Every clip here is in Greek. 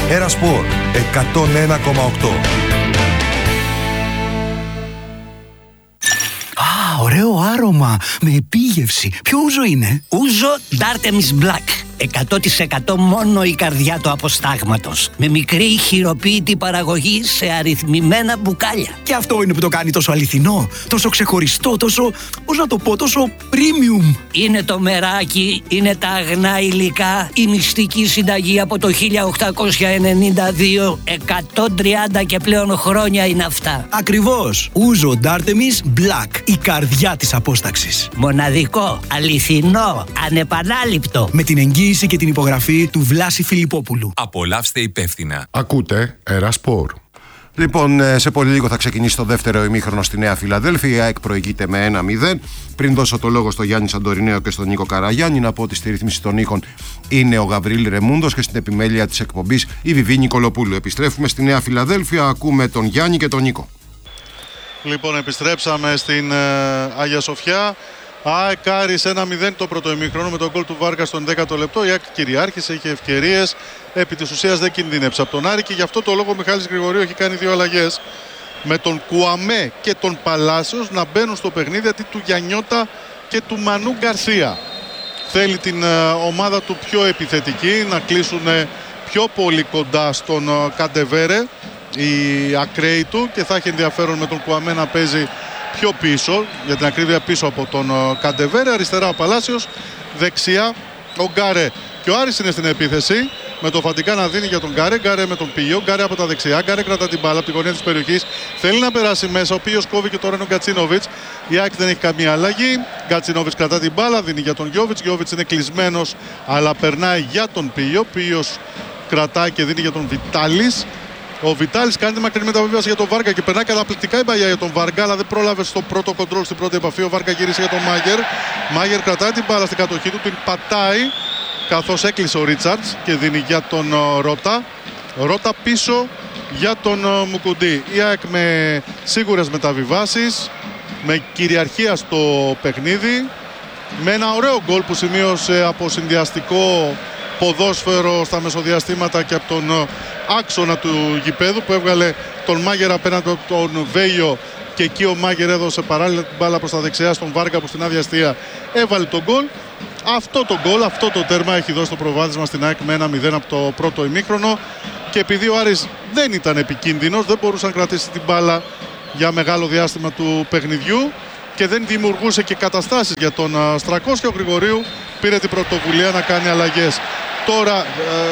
Ερασπορ 101,8. Ωραίο άρωμα, με επίγευση. Ποιο ούζο είναι? Ούζο Dartemis Black. 100% μόνο η καρδιά του αποστάγματος. Με μικρή χειροποίητη παραγωγή σε αριθμημένα μπουκάλια. Και αυτό είναι που το κάνει τόσο αληθινό, τόσο ξεχωριστό, τόσο, πώς να το πω, τόσο premium. Είναι το μεράκι, είναι τα αγνά υλικά, η μυστική συνταγή από το 1892. 130 και πλέον χρόνια είναι αυτά. Ακριβώς. Ούζο Dartemis Black, η καρδιά της απόσταξης. Μοναδικό, αληθινό, ανεπανάληπτο. Με την εγγύηση και την υπογραφή του Βλάση Φιλιππόπουλου. Απολαύστε υπεύθυνα. Ακούτε Ερασπορ. Λοιπόν, σε πολύ λίγο θα ξεκινήσει το δεύτερο ημίχρονο στη Νέα Φιλαδέλφια. Η ΑΕΚ προηγείται με 1-0. Πριν δώσω το λόγο στο Γιάννη Σαντορινέο και στον Νίκο Καραγιάννη, να πω ότι στη ρύθμιση των ήχων είναι ο Γαβρίλ Ρεμούντος και στην επιμέλεια της εκπομπής η Βιβί Νικολοπούλου. Επιστρέφουμε στη Νέα Φιλαδέλφια. Ακούμε τον Γιάννη και τον Νίκο. Λοιπόν, επιστρέψαμε στην Αγία Σοφιά. ΑΕΚ Άρης 1-0 το πρώτο ημίχρονο με τον γκολ του Βάργα στον 10ο λεπτό. Η ΑΕΚ κυριάρχησε, είχε ευκαιρίες. Επί της ουσίας δεν κινδύνεψε από τον Άρη και γι' αυτό το λόγο ο Μιχάλης Γρηγορίου έχει κάνει δύο αλλαγές. Με τον Κουαμέ και τον Παλάσιος να μπαίνουν στο παιχνίδι αντί του Γιαννιώτα και του Μανού Γκαρσία. Θέλει την ομάδα του πιο επιθετική, να κλείσουν πιο πολύ κοντά στον Καντεβέρε, οι ακραίοι του, και θα έχει ενδιαφέρον με τον Κουαμέ να παίζει πιο πίσω, για την ακρίβεια πίσω από τον Καντεβέρε. Αριστερά ο Παλάσιος, δεξιά ο Γκάρε. Και ο Άρης είναι στην επίθεση με τον Φαντικά να δίνει για τον Γκάρε. Γκάρε με τον Πίγιο. Γκάρε από τα δεξιά. Γκάρε κρατά την μπάλα από τη γωνία της περιοχής. Θέλει να περάσει μέσα. Ο Πίγιος κόβει και τώρα είναι ο Γκατσίνοβιτς. Η ΑΕΚ δεν έχει καμία αλλαγή. Γκατσίνοβιτς κρατά την μπάλα, δίνει για τον Γιόβιτς. Γιόβιτς είναι κλεισμένος, αλλά περνάει για τον Πίγιο. Πίγιος κρατάει και δίνει για τον Βιτάλης. Ο Βιτάλης κάνει τη μακρινή μεταβίβαση για τον Βάργα και περνάει καταπληκτικά η μπαγιά για τον Βάργα, αλλά δεν πρόλαβε στο πρώτο κοντρόλ, στην πρώτη επαφή. Ο Βάργα γύρισε για τον Μάγερ. Μάγερ κρατάει την μπάλα στην κατοχή του, την πατάει καθώς έκλεισε ο Ρίτσαρτς και δίνει για τον Ρώτα. Ρώτα πίσω για τον Μουκουντή. Η ΑΕΚ με σίγουρες μεταβιβάσεις, με κυριαρχία στο παιχνίδι, με ένα ωραίο γκολ που σημείωσε από συνδυαστικό ποδόσφαιρο στα μεσοδιαστήματα και από τον άξονα του γηπέδου, που έβγαλε τον Μάγερ απέναντι από τον Βέιο, και εκεί ο Μάγερ έδωσε παράλληλα την μπάλα προς τα δεξιά στον Βάργα, που στην άδεια αστεία έβαλε τον γκολ. Αυτό το γκολ, αυτό το τέρμα έχει δώσει το προβάδισμα στην ΑΕΚ με 1-0 από το πρώτο ημίχρονο, και επειδή ο Άρης δεν ήταν επικίνδυνος, δεν μπορούσε να κρατήσει την μπάλα για μεγάλο διάστημα του παιχνιδιού και δεν δημιουργούσε και καταστάσεις για τον Στρακός, και ο Γρηγορίου πήρε την πρωτοβουλία να κάνει αλλαγές. Τώρα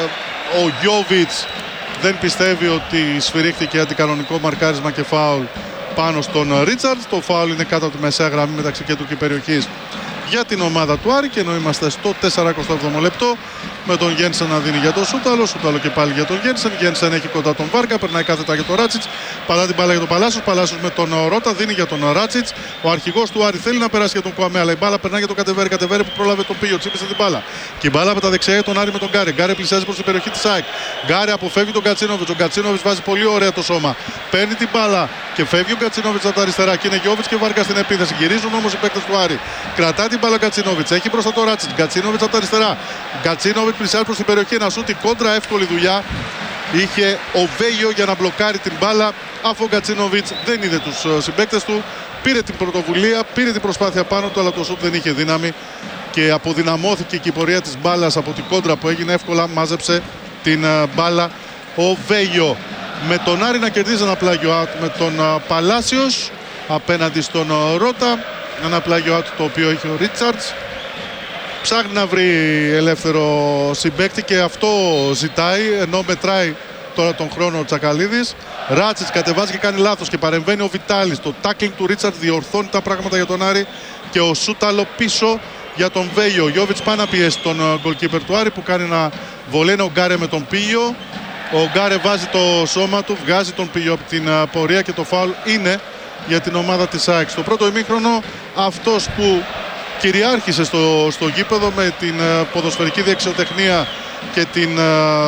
ο Γιόβιτς δεν πιστεύει ότι σφυρίχθηκε αντικανονικό μαρκάρισμα και φάουλ πάνω στον Ρίτσαρτς. Το φάουλ είναι κάτω από τη μεσαία γραμμή μεταξύ κέντρου και περιοχής για την ομάδα του Άρη, και ενώ είμαστε στο 47ο λεπτό με τον Γένσεν να δίνει για τον Σούταλο, Σούταλο και πάλι για τον Γένσεν. Γένσεν έχει κοντά τον Βάργα, περνάει κάθετα για τον Ράτσιτς, πατά την μπάλα για τον Παλάσιος, Παλάσιος με τον Ρώτα δίνει για τον Ράτσιτς. Ο αρχηγός του Άρη θέλει να περάσει για τον Κουαμέ, αλλά η μπάλα περνάει για τον Κατεβέρε. Κατεβέρε που πρόλαβε τον Πίγιο, τσίπησε την μπάλα. Και η μπάλα από τα δεξιά για τον Άρη με τον Γκάρε. Γκάρε πλησιάζει προς την περιοχή της ΑΕΚ. Γκάρε αποφεύγει τον Γκατσίνοβιτς. Ο Γκατσίνοβιτς βάζει πολύ ωραία το σώμα. Παίρνει την μπάλα και φεύγει ο Γκατσίνοβιτς από τα αριστερά. Και είναι Γιόβιτς και Βάργα στην επίθεση. Γυρίζουν όμως οι παίκτες του Άρη. Κρατά την μπάλα ο Γκατσίνοβιτς. Έχει μπροστά το Ράτσιτς. Γκατσίνοβιτς από τα αριστερά. Γκατσίνοβιτς πλησιάζει προς την περιοχή. Ένα σούτι κόντρα, εύκολη δουλειά. Είχε ο Βέιο για να μπλοκάρει την μπάλα, αφού ο Γκατσίνοβιτς δεν είδε τους συμπαίκτες του. Πήρε την πρωτοβουλία, πήρε την προσπάθεια πάνω του, αλλά το σούτ δεν είχε δύναμη και αποδυναμώθηκε και η πορεία της μπάλας από την κόντρα που έγινε. Εύκολα μάζεψε την μπάλα ο Βέιο. Με τον Άρη να κερδίζει ένα πλάγιο out με τον Παλάσιος απέναντι στον Ρώτα. Ένα πλάγιο out το οποίο είχε ο Ρίτσαρτς. Ψάχνει να βρει ελεύθερο συμπαίκτη και αυτό ζητάει, ενώ μετράει τώρα τον χρόνο ο Τσακαλίδης. Ράτσιτς κατεβάζει και κάνει λάθος και παρεμβαίνει ο Βιτάλης. Το τάκλινγκ του Ρίτσαρτς διορθώνει τα πράγματα για τον Άρη και ο Σούταλο πίσω για τον Βέιο. Ο Γιόβιτς πάει να πιέσει τον γκολκίπερ του Άρη που κάνει να βολένει ο Γκάρε με τον Πίγιο. Ο Γκάρε βάζει το σώμα του, βγάζει τον Πίγιο από την πορεία και το φάουλ είναι για την ομάδα της ΑΕΚ. Στο πρώτο ημίχρονο αυτός που κυριάρχησε στο γήπεδο με την ποδοσφαιρική δεξιοτεχνία και την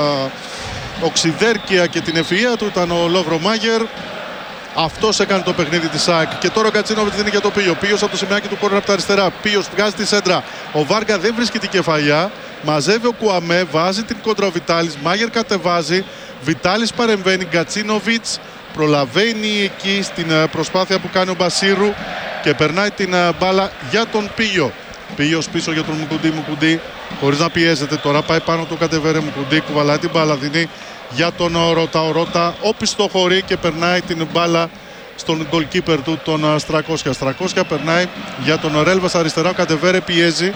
οξυδέρκεια και την ευφυΐα του ήταν ο Λόβρο Μάγερ. Αυτός έκανε το παιχνίδι της ΑΕΚ. Και τώρα ο Γκατσίνοβιτς δίνει για το Πίγιο. Πίγιος από το σημαίακι του κόρνερ από τα αριστερά. Πίγιος βγάζει τη σέντρα. Ο Βάργα δεν βρίσκει την κεφαλιά. μαζεύει ο Κουαμέ, βάζει την κόντρα ο Βιτάλης, Μάγερ κατεβάζει, Βιτάλης παρεμβαίνει, Γκατσίνοβιτς προλαβαίνει εκεί στην προσπάθεια που κάνει ο Μπασίρου και περνάει την μπάλα για τον Πίγιο. Πίγιος πίσω για τον Μουκουντή, χωρίς να πιέζεται τώρα, πάει πάνω του, κατεβαίνει Μουκουντή, κουβαλάει την μπάλα, δίνει για τον Ρώτα. Ο Ρώτα οπισθοχωρεί και περνάει την μπάλα στον goalkeeper του, τον Στρακόσια. Στρακόσια περνάει για τον Ρέλβας αριστερά, ο Κατεβέρε πιέζει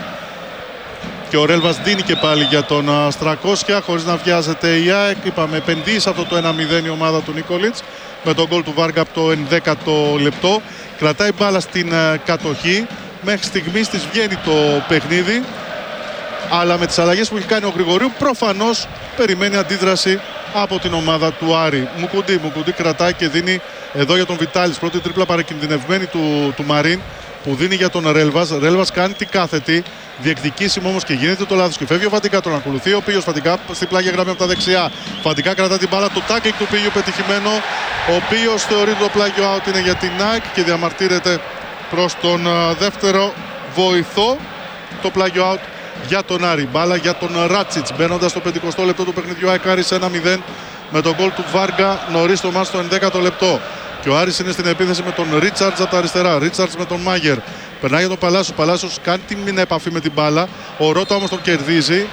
και ο Ρέλβας δίνει και πάλι για τον Στρακόσια χωρίς να βιάζεται η ΑΕΚ. Είπαμε, επενδύει σε αυτό το 1-0 η ομάδα του Νίκολιτς με τον γκολ του Βάργα από το 11ο λεπτό. Κρατάει μπάλα στην κατοχή. Μέχρι στιγμής της βγαίνει το παιχνίδι, αλλά με τις αλλαγές που έχει κάνει ο Γρηγορίου προφανώς περιμένει αντίδραση από την ομάδα του Άρη. Μουκουντή κρατάει και δίνει εδώ για τον Βιτάλης. Πρώτη τρίπλα παρακινδυνευμένη του Μαρίν που δίνει για τον Ρέλβας. Ρέλβας κάνει την κάθετη, διεκδικήσιμο όμως και γίνεται το λάθος και φεύγει ο Φαντικά, τον ακολουθεί ο Πίγιος. Φαντικά στην πλάγια γραμμή από τα δεξιά. Φαντικά κρατά την μπάλα, το τάκλινγκ του Πίγιου πετυχημένο. Ο Πίγιος θεωρεί το πλάγιο out είναι για την ΑΕΚ και διαμαρτύρεται προς τον δεύτερο βοηθό. Το πλάγιο out για τον Άρη. Μπάλα για τον Ράτσιτς μπαίνοντας στο 50ο λεπτό του παιχνιδιού. ΑΕΚ Άρης 1-0 με τον γκολ του Βάργα νωρίς το μάτς στο 11ο λεπτό. Και ο Άρης είναι στην επίθεση με τον Ρίτσαρτς από τα αριστερά. Ρίτσαρτς με τον Μάγερ. Περνάει για τον Παλάσιο. Παλάσιος κάνει την επαφή με την μπάλα. Ο Ρώτα όμως τον κερδίζει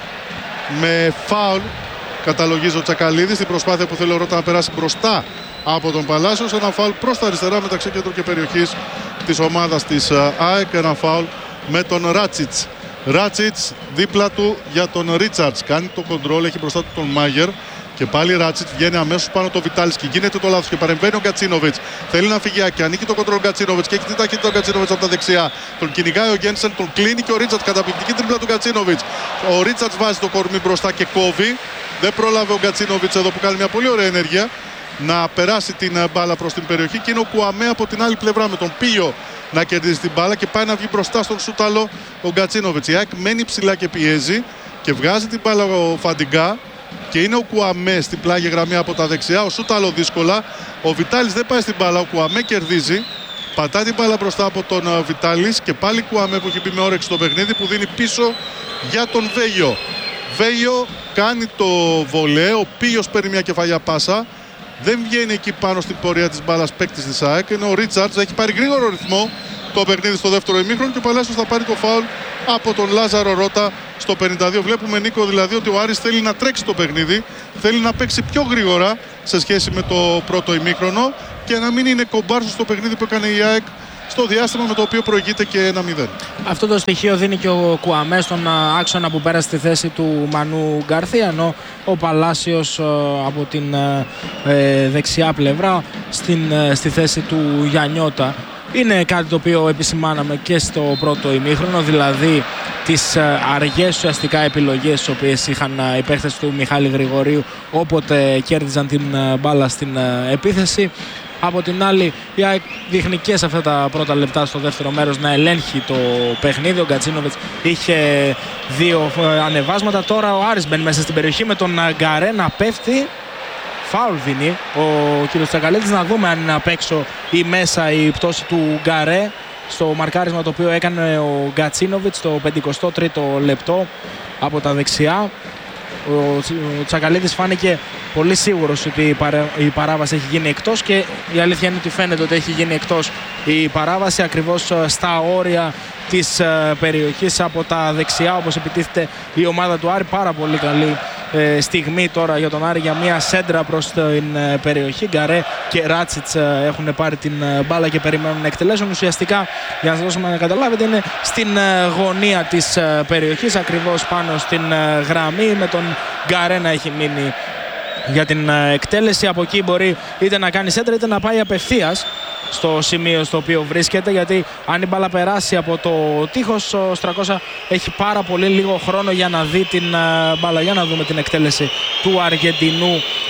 με φάουλ. Καταλογίζει ο Τσακαλίδης στην προσπάθεια που θέλει ο Ρώτα να περάσει μπροστά από τον Παλάσιο. Ένα φάουλ προς τα αριστερά μεταξύ κέντρου και περιοχής της ομάδας της ΑΕΚ. Ένα φάουλ με τον Ράτσιτς. Ράτσιτς δίπλα του για τον Ρίτσαρτς. Κάνει το κοντρόλ, έχει μπροστά του τον Μάγερ. Και πάλι Ράτσιτς βγαίνει αμέσως πάνω το Βιτάλης και γίνεται το λάθος και παρεμβαίνει ο Γκατσίνοβιτς. Θέλει να φύγει και ανοίγει το κοντρόλ Γκατσίνοβιτς και έχει την ταχύτητα ο Γκατσίνοβιτς από τα δεξιά. Τον κυνηγάει ο Γκένσεν, τον κλείνει και ο Ρίτσαρτς. Καταπληκτική τρίπλα του Γκατσίνοβιτς. Ο Ρίτσαρτς βάζει το κορμί μπροστά και κόβει. Δεν πρόλαβε ο Γκατσίνοβιτς εδώ που κάνει μια πολύ ωραία ενέργεια να περάσει την μπάλα προς την περιοχή και είναι ο Κουαμέ από την άλλη πλευρά με τον Πίγιο να κερδίσει την μπάλα και πάει να βγει μπροστά στον Σούταλο ο Γκατσίνοβιτς. Η ΑΕΚ μένει ψηλά και πιέζει και βγάζει την μπάλα ο Φαντιγκά. Και είναι ο Κουαμέ στην πλάγια γραμμή από τα δεξιά. Ο Σούταλο δύσκολα. Ο Βιτάλης δεν πάει στην μπάλα. Ο Κουαμέ κερδίζει. Πατάει την μπάλα μπροστά από τον Βιτάλης. Και πάλι Κουαμέ που έχει μπει με όρεξη στο παιχνίδι που δίνει πίσω για τον Βέγιο. Βέγιο κάνει το βολέ. Ο Πίγιος παίρνει μια κεφαλιά πάσα. Δεν βγαίνει εκεί πάνω στην πορεία της μπάλας παίκτης της ΑΕΚ. Ενώ ο Ρίτσαρτς έχει πάρει γρήγορο ρυθμό το παιχνίδι στο δεύτερο ημίχρονο και ο Παλάσιος θα πάρει το φάουλ από τον Λάζαρο Ρώτα στο 52. Βλέπουμε, Νίκο, δηλαδή ότι ο Άρης θέλει να τρέξει το παιχνίδι, θέλει να παίξει πιο γρήγορα σε σχέση με το πρώτο ημίχρονο και να μην είναι κομπάρσος στο παιχνίδι που έκανε η ΑΕΚ στο διάστημα με το οποίο προηγείται και 1-0. Αυτό το στοιχείο δίνει και ο Κουαμέ στον άξονα που πέρασε στη θέση του Μανού Γκαρθία, ενώ ο Παλάσιος από την δεξιά πλευρά στη θέση του Γιαννιώτα. Είναι κάτι το οποίο επισημάναμε και στο πρώτο ημίχρονο, δηλαδή τις αργές ουσιαστικά επιλογές τις οποίες είχαν οι παίχτες του Μιχάλη Γρηγορίου όποτε κέρδιζαν την μπάλα στην επίθεση. Από την άλλη, η ΑΕΚ δείχνει και σε αυτά τα πρώτα λεπτά στο δεύτερο μέρος να ελέγχει το παιχνίδι. Ο Γκατσίνοβιτς είχε δύο ανεβάσματα. Τώρα ο Άρης μπαίνει μέσα στην περιοχή με τον Γκαρέ να πέφτει. Φάουλ δίνει ο κ. Τσακαλίδης. Να δούμε αν είναι απ' έξω ή μέσα η πτώση του Γκαρέ στο μαρκάρισμα το οποίο έκανε ο Γκατσίνοβιτς στο 53ο λεπτό από τα δεξιά. Ο Τσακαλίδης φάνηκε πολύ σίγουρος ότι η παράβαση έχει γίνει εκτός και η αλήθεια είναι ότι φαίνεται ότι έχει γίνει εκτός η παράβαση ακριβώς στα όρια της περιοχής από τα δεξιά, όπως επιτίθεται η ομάδα του Άρη. Πάρα πολύ καλή στιγμή τώρα για τον Άρη για μια σέντρα προς την περιοχή. Γκαρέ και Ράτσιτς έχουν πάρει την μπάλα και περιμένουν να εκτελέσουν. Ουσιαστικά, για να σας δώσουμε να καταλάβετε, είναι στην γωνία της περιοχής, ακριβώς πάνω στην γραμμή, με τον Γκαρέ να έχει μείνει για την εκτέλεση. Από εκεί μπορεί είτε να κάνει σέντρα είτε να πάει απευθείας στο σημείο στο οποίο βρίσκεται, γιατί αν η μπάλα περάσει από το τείχος, ο Στρακόσα έχει πάρα πολύ λίγο χρόνο για να δει την μπάλα. Για να δούμε την εκτέλεση του Αργεντινού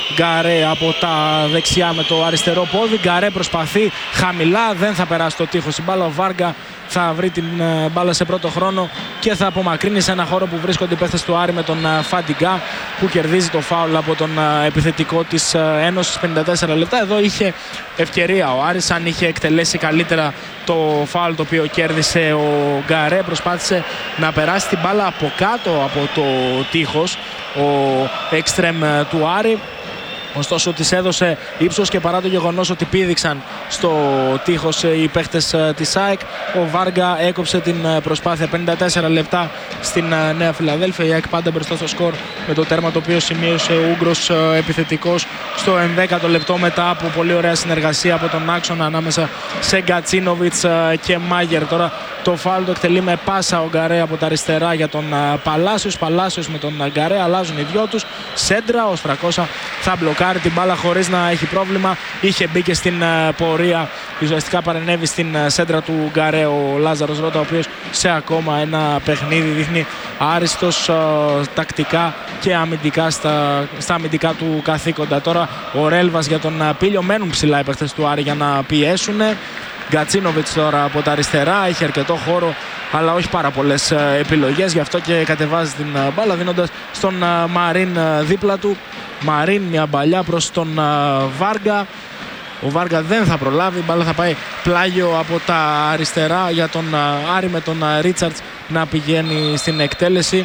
Γκαρέ από τα δεξιά με το αριστερό πόδι. Γκαρέ προσπαθεί χαμηλά, δεν θα περάσει το τείχος η μπάλα. Ο Βάργα θα βρει την μπάλα σε πρώτο χρόνο και θα απομακρύνει σε ένα χώρο που βρίσκονται οι παίχτες του Άρη με τον Φαντιγκά, που κερδίζει το φάουλ από τον επιθετικό της Ένωσης. 54 λεπτά. Εδώ είχε ευκαιρία ο Άρης, αν είχε εκτελέσει καλύτερα το φάουλ το οποίο κέρδισε ο Γκαρέ. Προσπάθησε να περάσει την μπάλα από κάτω από το τείχος ο εξτρέμ του Άρη. Ωστόσο της έδωσε ύψος και παρά το γεγονός ότι πήδηξαν στο τείχος οι παίχτες της ΑΕΚ, ο Βάργα έκοψε την προσπάθεια. 54 λεπτά στην Νέα Φιλαδέλφια. Η ΑΕΚ πάντα μπροστά στο σκορ με το τέρμα το οποίο σημείωσε ο Ούγγρος επιθετικός στο 11ο λεπτό, μετά από πολύ ωραία συνεργασία από τον άξονα ανάμεσα σε Γκατσίνοβιτς και Μάγερ. Τώρα το φάουλ το εκτελεί με πάσα ο Γκαρέ από τα αριστερά για τον Παλάσιος. Παλάσιος με τον Γκαρέ αλλάζουν οι δυο τους. Σέντρα, ο Στρακώσα θα μπλοκάρει την μπάλα χωρίς να έχει πρόβλημα. Είχε μπει και στην πορεία, ουσιαστικά παρενέβη στην σέντρα του Γκαρέ ο Λάζαρος Ρώτα, ο οποίος σε ακόμα ένα παιχνίδι δείχνει άριστος τακτικά και αμυντικά στα αμυντικά του καθήκοντα. Τώρα ο Ρέλβας για τον Πίλιο, μένουν ψηλά οι παίχτες του Άρη για να πιέσουν. Γκατσίνοβιτς τώρα από τα αριστερά, έχει αρκετό χώρο αλλά όχι πάρα πολλές επιλογές, γι' αυτό και κατεβάζει την μπάλα δίνοντας στον Μαρίν δίπλα του. Μαρίν, μια μπαλιά προς τον Βάργα. Ο Βάργα δεν θα προλάβει, η μπάλα θα πάει πλάγιο από τα αριστερά για τον Άρη, με τον Ρίτσαρτς να πηγαίνει στην εκτέλεση.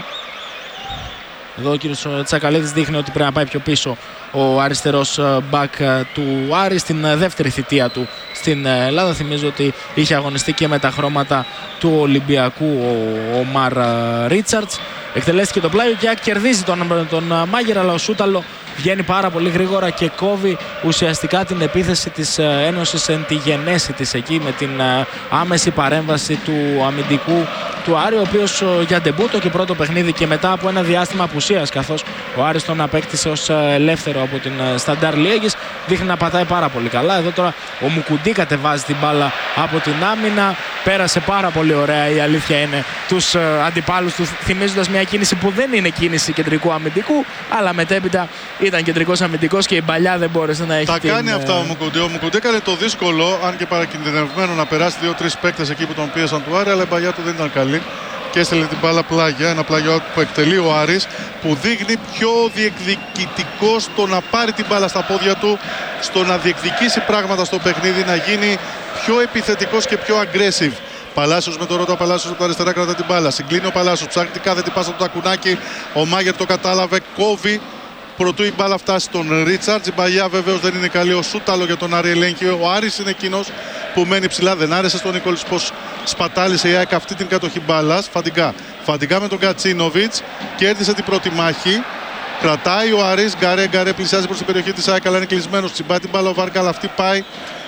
Εδώ ο κύριος Τσακαλίδης δείχνει ότι πρέπει να πάει πιο πίσω ο αριστερός μπακ του Άρη στην δεύτερη θητεία του στην Ελλάδα. Θυμίζω ότι είχε αγωνιστεί και με τα χρώματα του Ολυμπιακού ο Μαρ Ρίτσαρτς. Εκτελέστηκε το πλάγιο και κερδίζει τον Μάγερ, αλλά ο Σούταλο βγαίνει πάρα πολύ γρήγορα και κόβει ουσιαστικά την επίθεση της Ένωσης εν τη γενέση της εκεί, με την άμεση παρέμβαση του αμυντικού του Άρη, ο οποίος για ντεμπούτο και πρώτο παιχνίδι και μετά από ένα διάστημα απουσίας, καθώς ο Άρης τον απέκτησε ως ελεύθερο από την Σταντάρ Λιέγης, δείχνει να πατάει πάρα πολύ καλά. Εδώ τώρα ο Μουκουντή κατεβάζει την μπάλα από την άμυνα, πέρασε πάρα πολύ ωραία, η αλήθεια είναι, τους αντιπάλους του, θυμίζοντας μια κίνηση που δεν είναι κίνηση κεντρικού αμυντικού, αλλά μετέπειτα ήταν κεντρικός αμυντικός και η μπαλιά δεν μπόρεσε να έχει. Τα κάνει αυτά ο Μουκουντή. Ο Μουκουντή έκανε το δύσκολο, αν και παρακινδυνευμένο, να περάσει 2-3 παίκτες εκεί που τον πίεσαν του Άρη, αλλά η μπαλιά του δεν ήταν καλή και έστελνε την μπάλα πλάγια. Ένα πλάγιο που εκτελεί ο Άρης, που δείχνει πιο διεκδικητικό στο να πάρει την μπάλα στα πόδια του, στο να διεκδικήσει πράγματα στο παιχνίδι, να γίνει πιο επιθετικός και πιο aggressive. Παλάσιος με το Ρώτα, Παλάσιος από τα αριστερά κρατά την μπάλα. Συγκλίνει ο Παλάσιος, ψάχνει την κάθετη πάσα του Τακουνάκη. Ο Μάγερ το κατάλαβε, κόβει. Προτού η μπάλα φτάσει στον Ρίτσαρτς. Η μπαλιά βεβαίως δεν είναι καλή. Ο Σούταλο για τον Άρη ελέγχει. Ο Άρης είναι εκείνος που μένει ψηλά. Δεν άρεσε στον Νικόλης πως σπατάλησε η ΑΕΚ αυτή την κατοχή μπάλας. Φαντιγκά με τον Γκατσίνοβιτς. Κέρδισε την πρώτη μάχη. Κρατάει ο Άρης. Γκαρέ πλησιάζει προς την περιοχή της ΑΕΚ, αλλά είναι κλεισμένος. Τσιμπάει την μπάλα ο Βάργα, αλλά αυτή πάει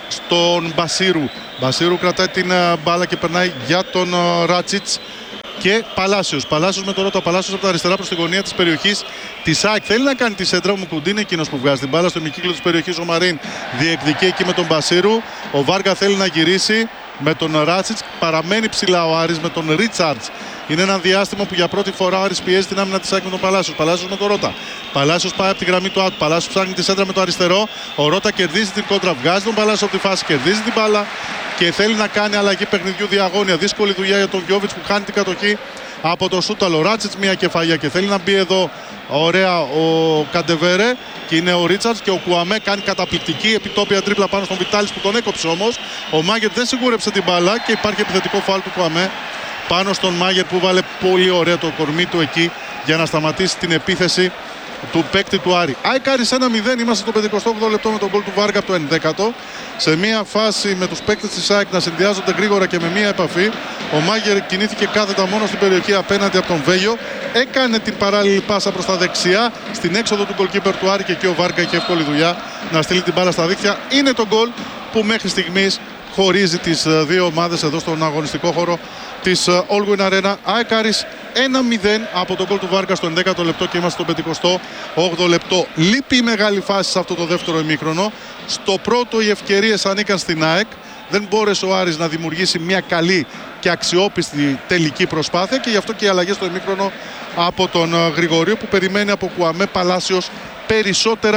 στον Μπασίρου. Μπασίρου κρατάει την μπάλα και περνάει για τον Ράτσιτς. Και Παλάσιος με το Ρώτα, Παλάσιος από τα αριστερά προς τη γωνία της περιοχής της ΑΕΚ. Θέλει να κάνει τη σέντρα, ο Μουκουντή είναι εκείνος που βγάζει την μπάλα στο ημικύκλο της περιοχής. Ο Μαρίν διεκδικεί εκεί με τον Μπασίρου. Ο Βάργα θέλει να γυρίσει με τον Ράτσιτς. Παραμένει ψηλά ο Άρης με τον Ρίτσαρτς. Είναι ένα διάστημα που για πρώτη φορά ο Άρης πιέζει την άμυνα της ΑΕΚ με τον Παλάσιος. Παλάσιος με τον Ρώτα. Παλάσιος πάει από τη γραμμή του out. Παλάσιος ψάχνει τη σέντρα με το αριστερό. Ο Ρώτα κερδίζει την κόντρα, βγάζει τον Παλάσιο από τη φάση, κερδίζει την μπάλα και θέλει να κάνει αλλαγή παιχνιδιού διαγώνια. Δύσκολη δουλειά για τον Γιώβιτς που χάνει την κατοχή από το Σούταλο. Ράτσιτς μια κεφαλιά και θέλει να μπει εδώ ωραία ο Καντεβέρε και είναι ο Ρίτσαρτς, και ο Κουαμέ κάνει καταπληκτική επιτόπια τρίπλα πάνω στον Βιτάλης που τον έκοψε όμως. Ο Μάγερ δεν σιγούρεψε την μπάλα και υπάρχει επιθετικό φάουλ του Κουαμέ πάνω στον Μάγερ που βάλε πολύ ωραία το κορμί του εκεί για να σταματήσει την επίθεση του παίκτη του Άρη. ΑΕΚ Άρης 1-0, είμαστε στο 58 λεπτό με τον γκολ του Βάργα από το 11ο. Σε μια φάση με τους παίκτες της ΑΕΚ να συνδυάζονται γρήγορα και με μια επαφή, ο Μάγερ κινήθηκε κάθετα μόνο στην περιοχή απέναντι από τον Βέγιο. Έκανε την παράλληλη πάσα προς τα δεξιά στην έξοδο του γκολκίπερ του Άρη και εκεί ο Βάργα είχε εύκολη δουλειά να στείλει την μπάλα στα δίχτυα. Είναι το γκολ που μέχρι στιγμής χωρίζει τις δύο ομάδες εδώ στον αγωνιστικό χώρο της Allwyn Arena. ΑΕΚ Άρης 1-0 από τον γκολ του Βάργα στο 11ο λεπτό και είμαστε στο 58ο λεπτό. Λείπει η μεγάλη φάση σε αυτό το δεύτερο ημίχρονο. Στο πρώτο οι ευκαιρίες ανήκαν στην ΑΕΚ. Δεν μπόρεσε ο Άρης να δημιουργήσει μια καλή και αξιόπιστη τελική προσπάθεια και γι' αυτό και οι αλλαγές στο ημίχρονο από τον Γρηγορίου που περιμένει από Κουαμέ, Παλάσιος περισσότερα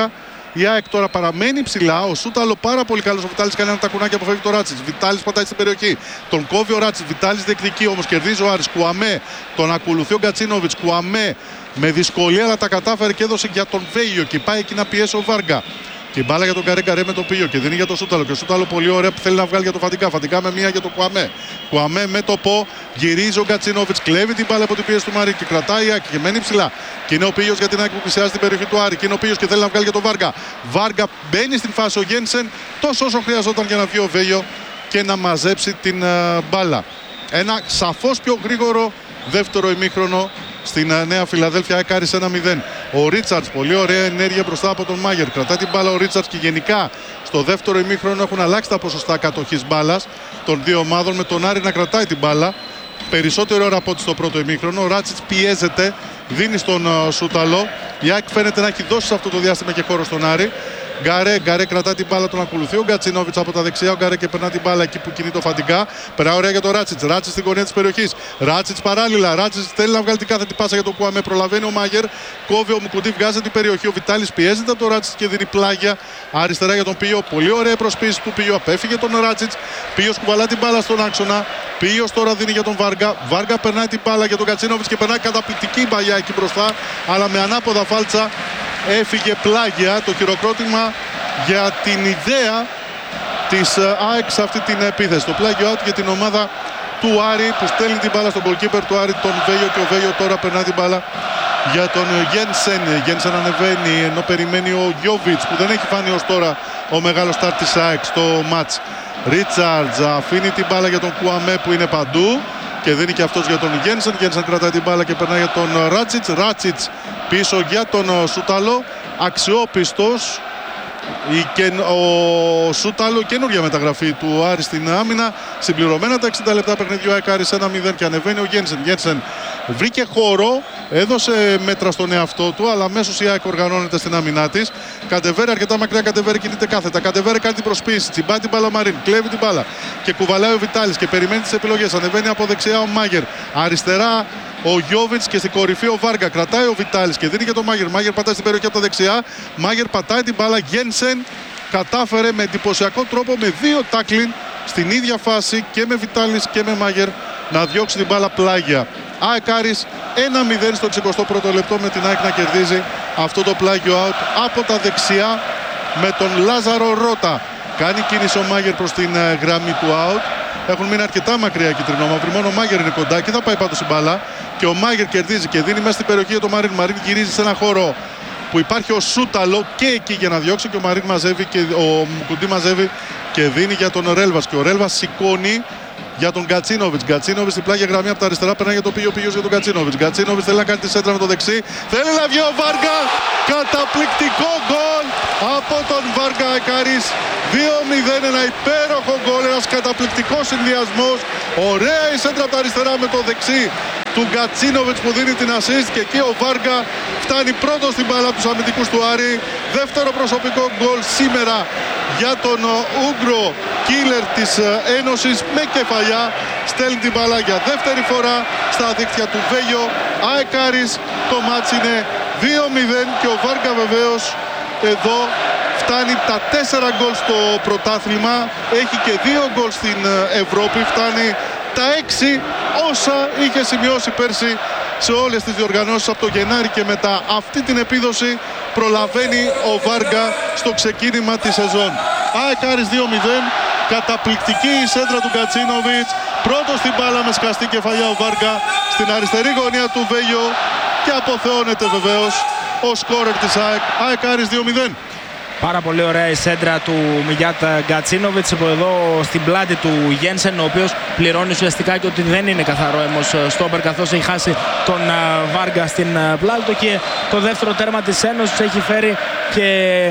Η ΑΕΚ τώρα παραμένει ψηλά. Ο Σούταλο πάρα πολύ καλός. Ο Βιτάλης κάνει ένα τακουνάκι, αποφεύγει το Ράτσιτς. Βιτάλης πατάει στην περιοχή. Τον κόβει ο Ράτσιτς. Βιτάλης διεκδικεί όμως, κερδίζει ο Άρης. Κουαμέ τον ακολουθεί ο Γκατσίνοβιτς. Κουαμέ με δυσκολία, αλλά τα κατάφερε και έδωσε για τον Βέγιο και πάει εκεί να πιέσει ο Βάργα. Και μπάλα για τον Καρέ με τον Πίγιο και δίνει για τον Σούταλο. Και ο Σούταλο πολύ ωραία που θέλει να βγάλει για τον Φαντικά. Φαντικά με μία για τον Κουαμέ. Κουαμέ με το Πο. Γυρίζει ο Γκατσίνοβιτς. Κλέβει την μπάλα από την πίεση του Μαρί και κρατάει η Άκη και μένει ψηλά. Και είναι ο Πίγιος για την Άκη που πλησιάζει την περιοχή του Άρη. Και είναι ο Πίγιος και θέλει να βγάλει για τον Βάργα. Βάργα μπαίνει στην φάση ο Γένσεν τόσο όσο χρειαζόταν για να βγει ο Βέγιο και να μαζέψει την μπάλα. Ένα σαφώς πιο γρήγορο δεύτερο ημίχρονο στην Νέα Φιλαδέλφια. ΑΕΚ Άρης 1-0. Ο Ρίτσαρτς, πολύ ωραία ενέργεια μπροστά από τον Μάγερ. Κρατάει την μπάλα ο Ρίτσαρτς και γενικά στο δεύτερο ημίχρονο έχουν αλλάξει τα ποσοστά κατοχής μπάλας των δύο ομάδων, με τον Άρη να κρατάει την μπάλα περισσότερη ώρα από ό,τι στο πρώτο ημίχρονο. Ο Ράτσιτς πιέζεται, δίνει στον Σούταλο. Η ΑΕΚ φαίνεται να έχει δώσει σε αυτό το διάστημα και χώρο στον Άρη. Γκαρέ κρατά την μπάλα, τον ακολουθεί ο Γκατσίνοβιτς από τα δεξιά. Ο Γκαρέ και περνά την μπάλα εκεί που κινεί το Φαντικά. Περνά ωραία για τον Ράτσιτς. Ράτσιτς στην γωνία της περιοχής. Ράτσιτς παράλληλα. Ράτσιτς θέλει να βγάλει την κάθετη πάσα για τον Κουαμέ. Προλαβαίνει ο Μάγερ. Κόβει ο Μουκουντή, βγάζει την περιοχή. Ο Βιτάλης πιέζεται από τον Ράτσιτς και δίνει πλάγια αριστερά για τον Πίγιο. Πολύ ωραία προσπίση του Πίγιο. Απέφυγε τον Ράτσιτς. Πίγιος κουβαλά την μπάλα στον άξονα. Πίγιος τώρα δίνει για τον Βάργα. Βάργα περνάει την μπάλα για τον Γκατσίνοβιτς και περνάει καταπληκτική μπαλιά εκεί μπροστά. Αλλά με ανάποδα φάλτσα έφυγε πλάγια. Το χειροκρότημα για την ιδέα της ΑΕΚ σε αυτή την επίθεση. Το πλάγιο out για την ομάδα του Άρη που στέλνει την μπάλα στον goalkeeper του Άρη, τον Βέγιο, και ο Βέγιο τώρα περνά την μπάλα για τον Γένσεν. Γένσεν ανεβαίνει ενώ περιμένει ο Γιόβιτς που δεν έχει φάνει ως τώρα ο μεγάλος στάρ της ΑΕΚ στο μάτς. Ρίτσαρτς αφήνει την μπάλα για τον Κουαμέ που είναι παντού και δίνει και αυτός για τον Γένσεν. Γένσεν κρατάει την μπάλα και περνάει για τον Ράτσιτς. Ράτσιτς πίσω για τον Σούταλο. Αξιόπιστος ο Σούταλο, καινούργια μεταγραφή του Άρη στην άμυνα. Συμπληρωμένα τα 60 λεπτά παιχνιδιού, ΑΕΚ Άρης 1-0 και ανεβαίνει ο Γένσεν. Γένσεν βρήκε χώρο, έδωσε μέτρα στον εαυτό του, αλλά αμέσως η ΑΕΚ οργανώνεται στην άμυνά της. Κατεβαίνει αρκετά μακριά, κατεβαίνει, κινείται κάθετα. Κατεβαίνει, κάνει την προσποίηση. Τσιμπάει την μπάλα Μαρίν, κλέβει την μπάλα και κουβαλάει ο Βιτάλης και περιμένει τις επιλογές. Ανεβαίνει από δεξιά ο Μάγερ. Αριστερά ο Γιόβιτς και στην κορυφή ο Βάργα. Κρατάει ο Βιτάλης και δίνει για τον Μάγερ. Μάγερ πατάει στην περιοχή από τα δεξιά. Μάγερ πατάει την μπάλα. Γένσεν κατάφερε με εντυπωσιακό τρόπο με δύο τάκλιν στην ίδια φάση και με Βιτάλης και με Μάγερ να διώξει την μπάλα πλάγια. ΑΕΚ Άρης 1-0 στο 61ο λεπτό με την ΑΕΚ να κερδίζει αυτό το πλάγιο out από τα δεξιά με τον Λάζαρο Ρώτα. Κάνει κίνηση ο Μάγερ προς την γραμμή του out. Έχουν μείνει αρκετά μακριά οι κυτρινόμαυροι. Μόνο ο Μάγερ είναι κοντά και θα πάει πάντως η μπάλα. Και ο Μάγερ κερδίζει και δίνει μέσα στην περιοχή για τον Μαρίν. Μαρίν γυρίζει σε ένα χώρο που υπάρχει ο Σούταλο και εκεί για να διώξει. Και ο Μαρίν μαζεύει και ο Μουκουντή μαζεύει και δίνει για τον Ρέλβας. Και ο Ρέλβας σηκώνει για τον Γκατσίνοβιτς. Γκατσίνοβιτς στην πλάγια γραμμή από τα αριστερά περνάει για το Πίγιο. Πίγιος για τον Γκατσίνοβιτς. Γκατσίνοβιτς θέλει να κάνει τη σέντρα με το δεξί. Θέλει να βγει ο Βάργα. Καταπληκτικό γκολ από τον Βάργα. Εκάρης 2-0. Ένα υπέροχο γκολ. Ένας καταπληκτικός συνδυασμός. Ωραία η σέντρα από τα αριστερά με το δεξί του Γκατσίνοβιτς που δίνει την assist. Και εκεί ο Βάργα φτάνει πρώτος στην μπάλα από τους αμυντικούς του Άρη. Δεύτερο προσωπικό γκολ σήμερα για τον Ούγκρο killer της Ένωσης με κεφαλιά. Στέλνει την μπάλα για δεύτερη φορά στα δίκτυα του Βέγιο. ΑΕΚ Άρης, το μάτς είναι 2-0 και ο Βάργα βεβαίως εδώ φτάνει τα 4 γκολ στο πρωτάθλημα. Έχει και 2 γκολ στην Ευρώπη. Φτάνει τα 6 όσα είχε σημειώσει πέρσι σε όλες τις διοργανώσεις από το Γενάρη και μετά. Αυτή την επίδοση προλαβαίνει ο Βάργα στο ξεκίνημα της σεζόν. ΑΕΚ Άρης 2-0. Καταπληκτική η σέντρα του Γκατσίνοβιτς. Πρώτος στην μπάλα με σκαστή κεφαλιά ο Βάργα στην αριστερή γωνία του Βέγιο και αποθεώνεται βεβαίως ο σκόρερ της ΑΕΚ. ΑΕΚ Άρης 2-0. Πάρα πολύ ωραία η σέντρα του Μιγιάτ Γκατσίνοβιτς που εδώ στην πλάτη του Γένσεν, ο οποίος πληρώνει ουσιαστικά και ότι δεν είναι καθαρό αίμος στόπερ, καθώς έχει χάσει τον Βάργα στην πλάτη του. Και το δεύτερο τέρμα της Ένωσης έχει φέρει και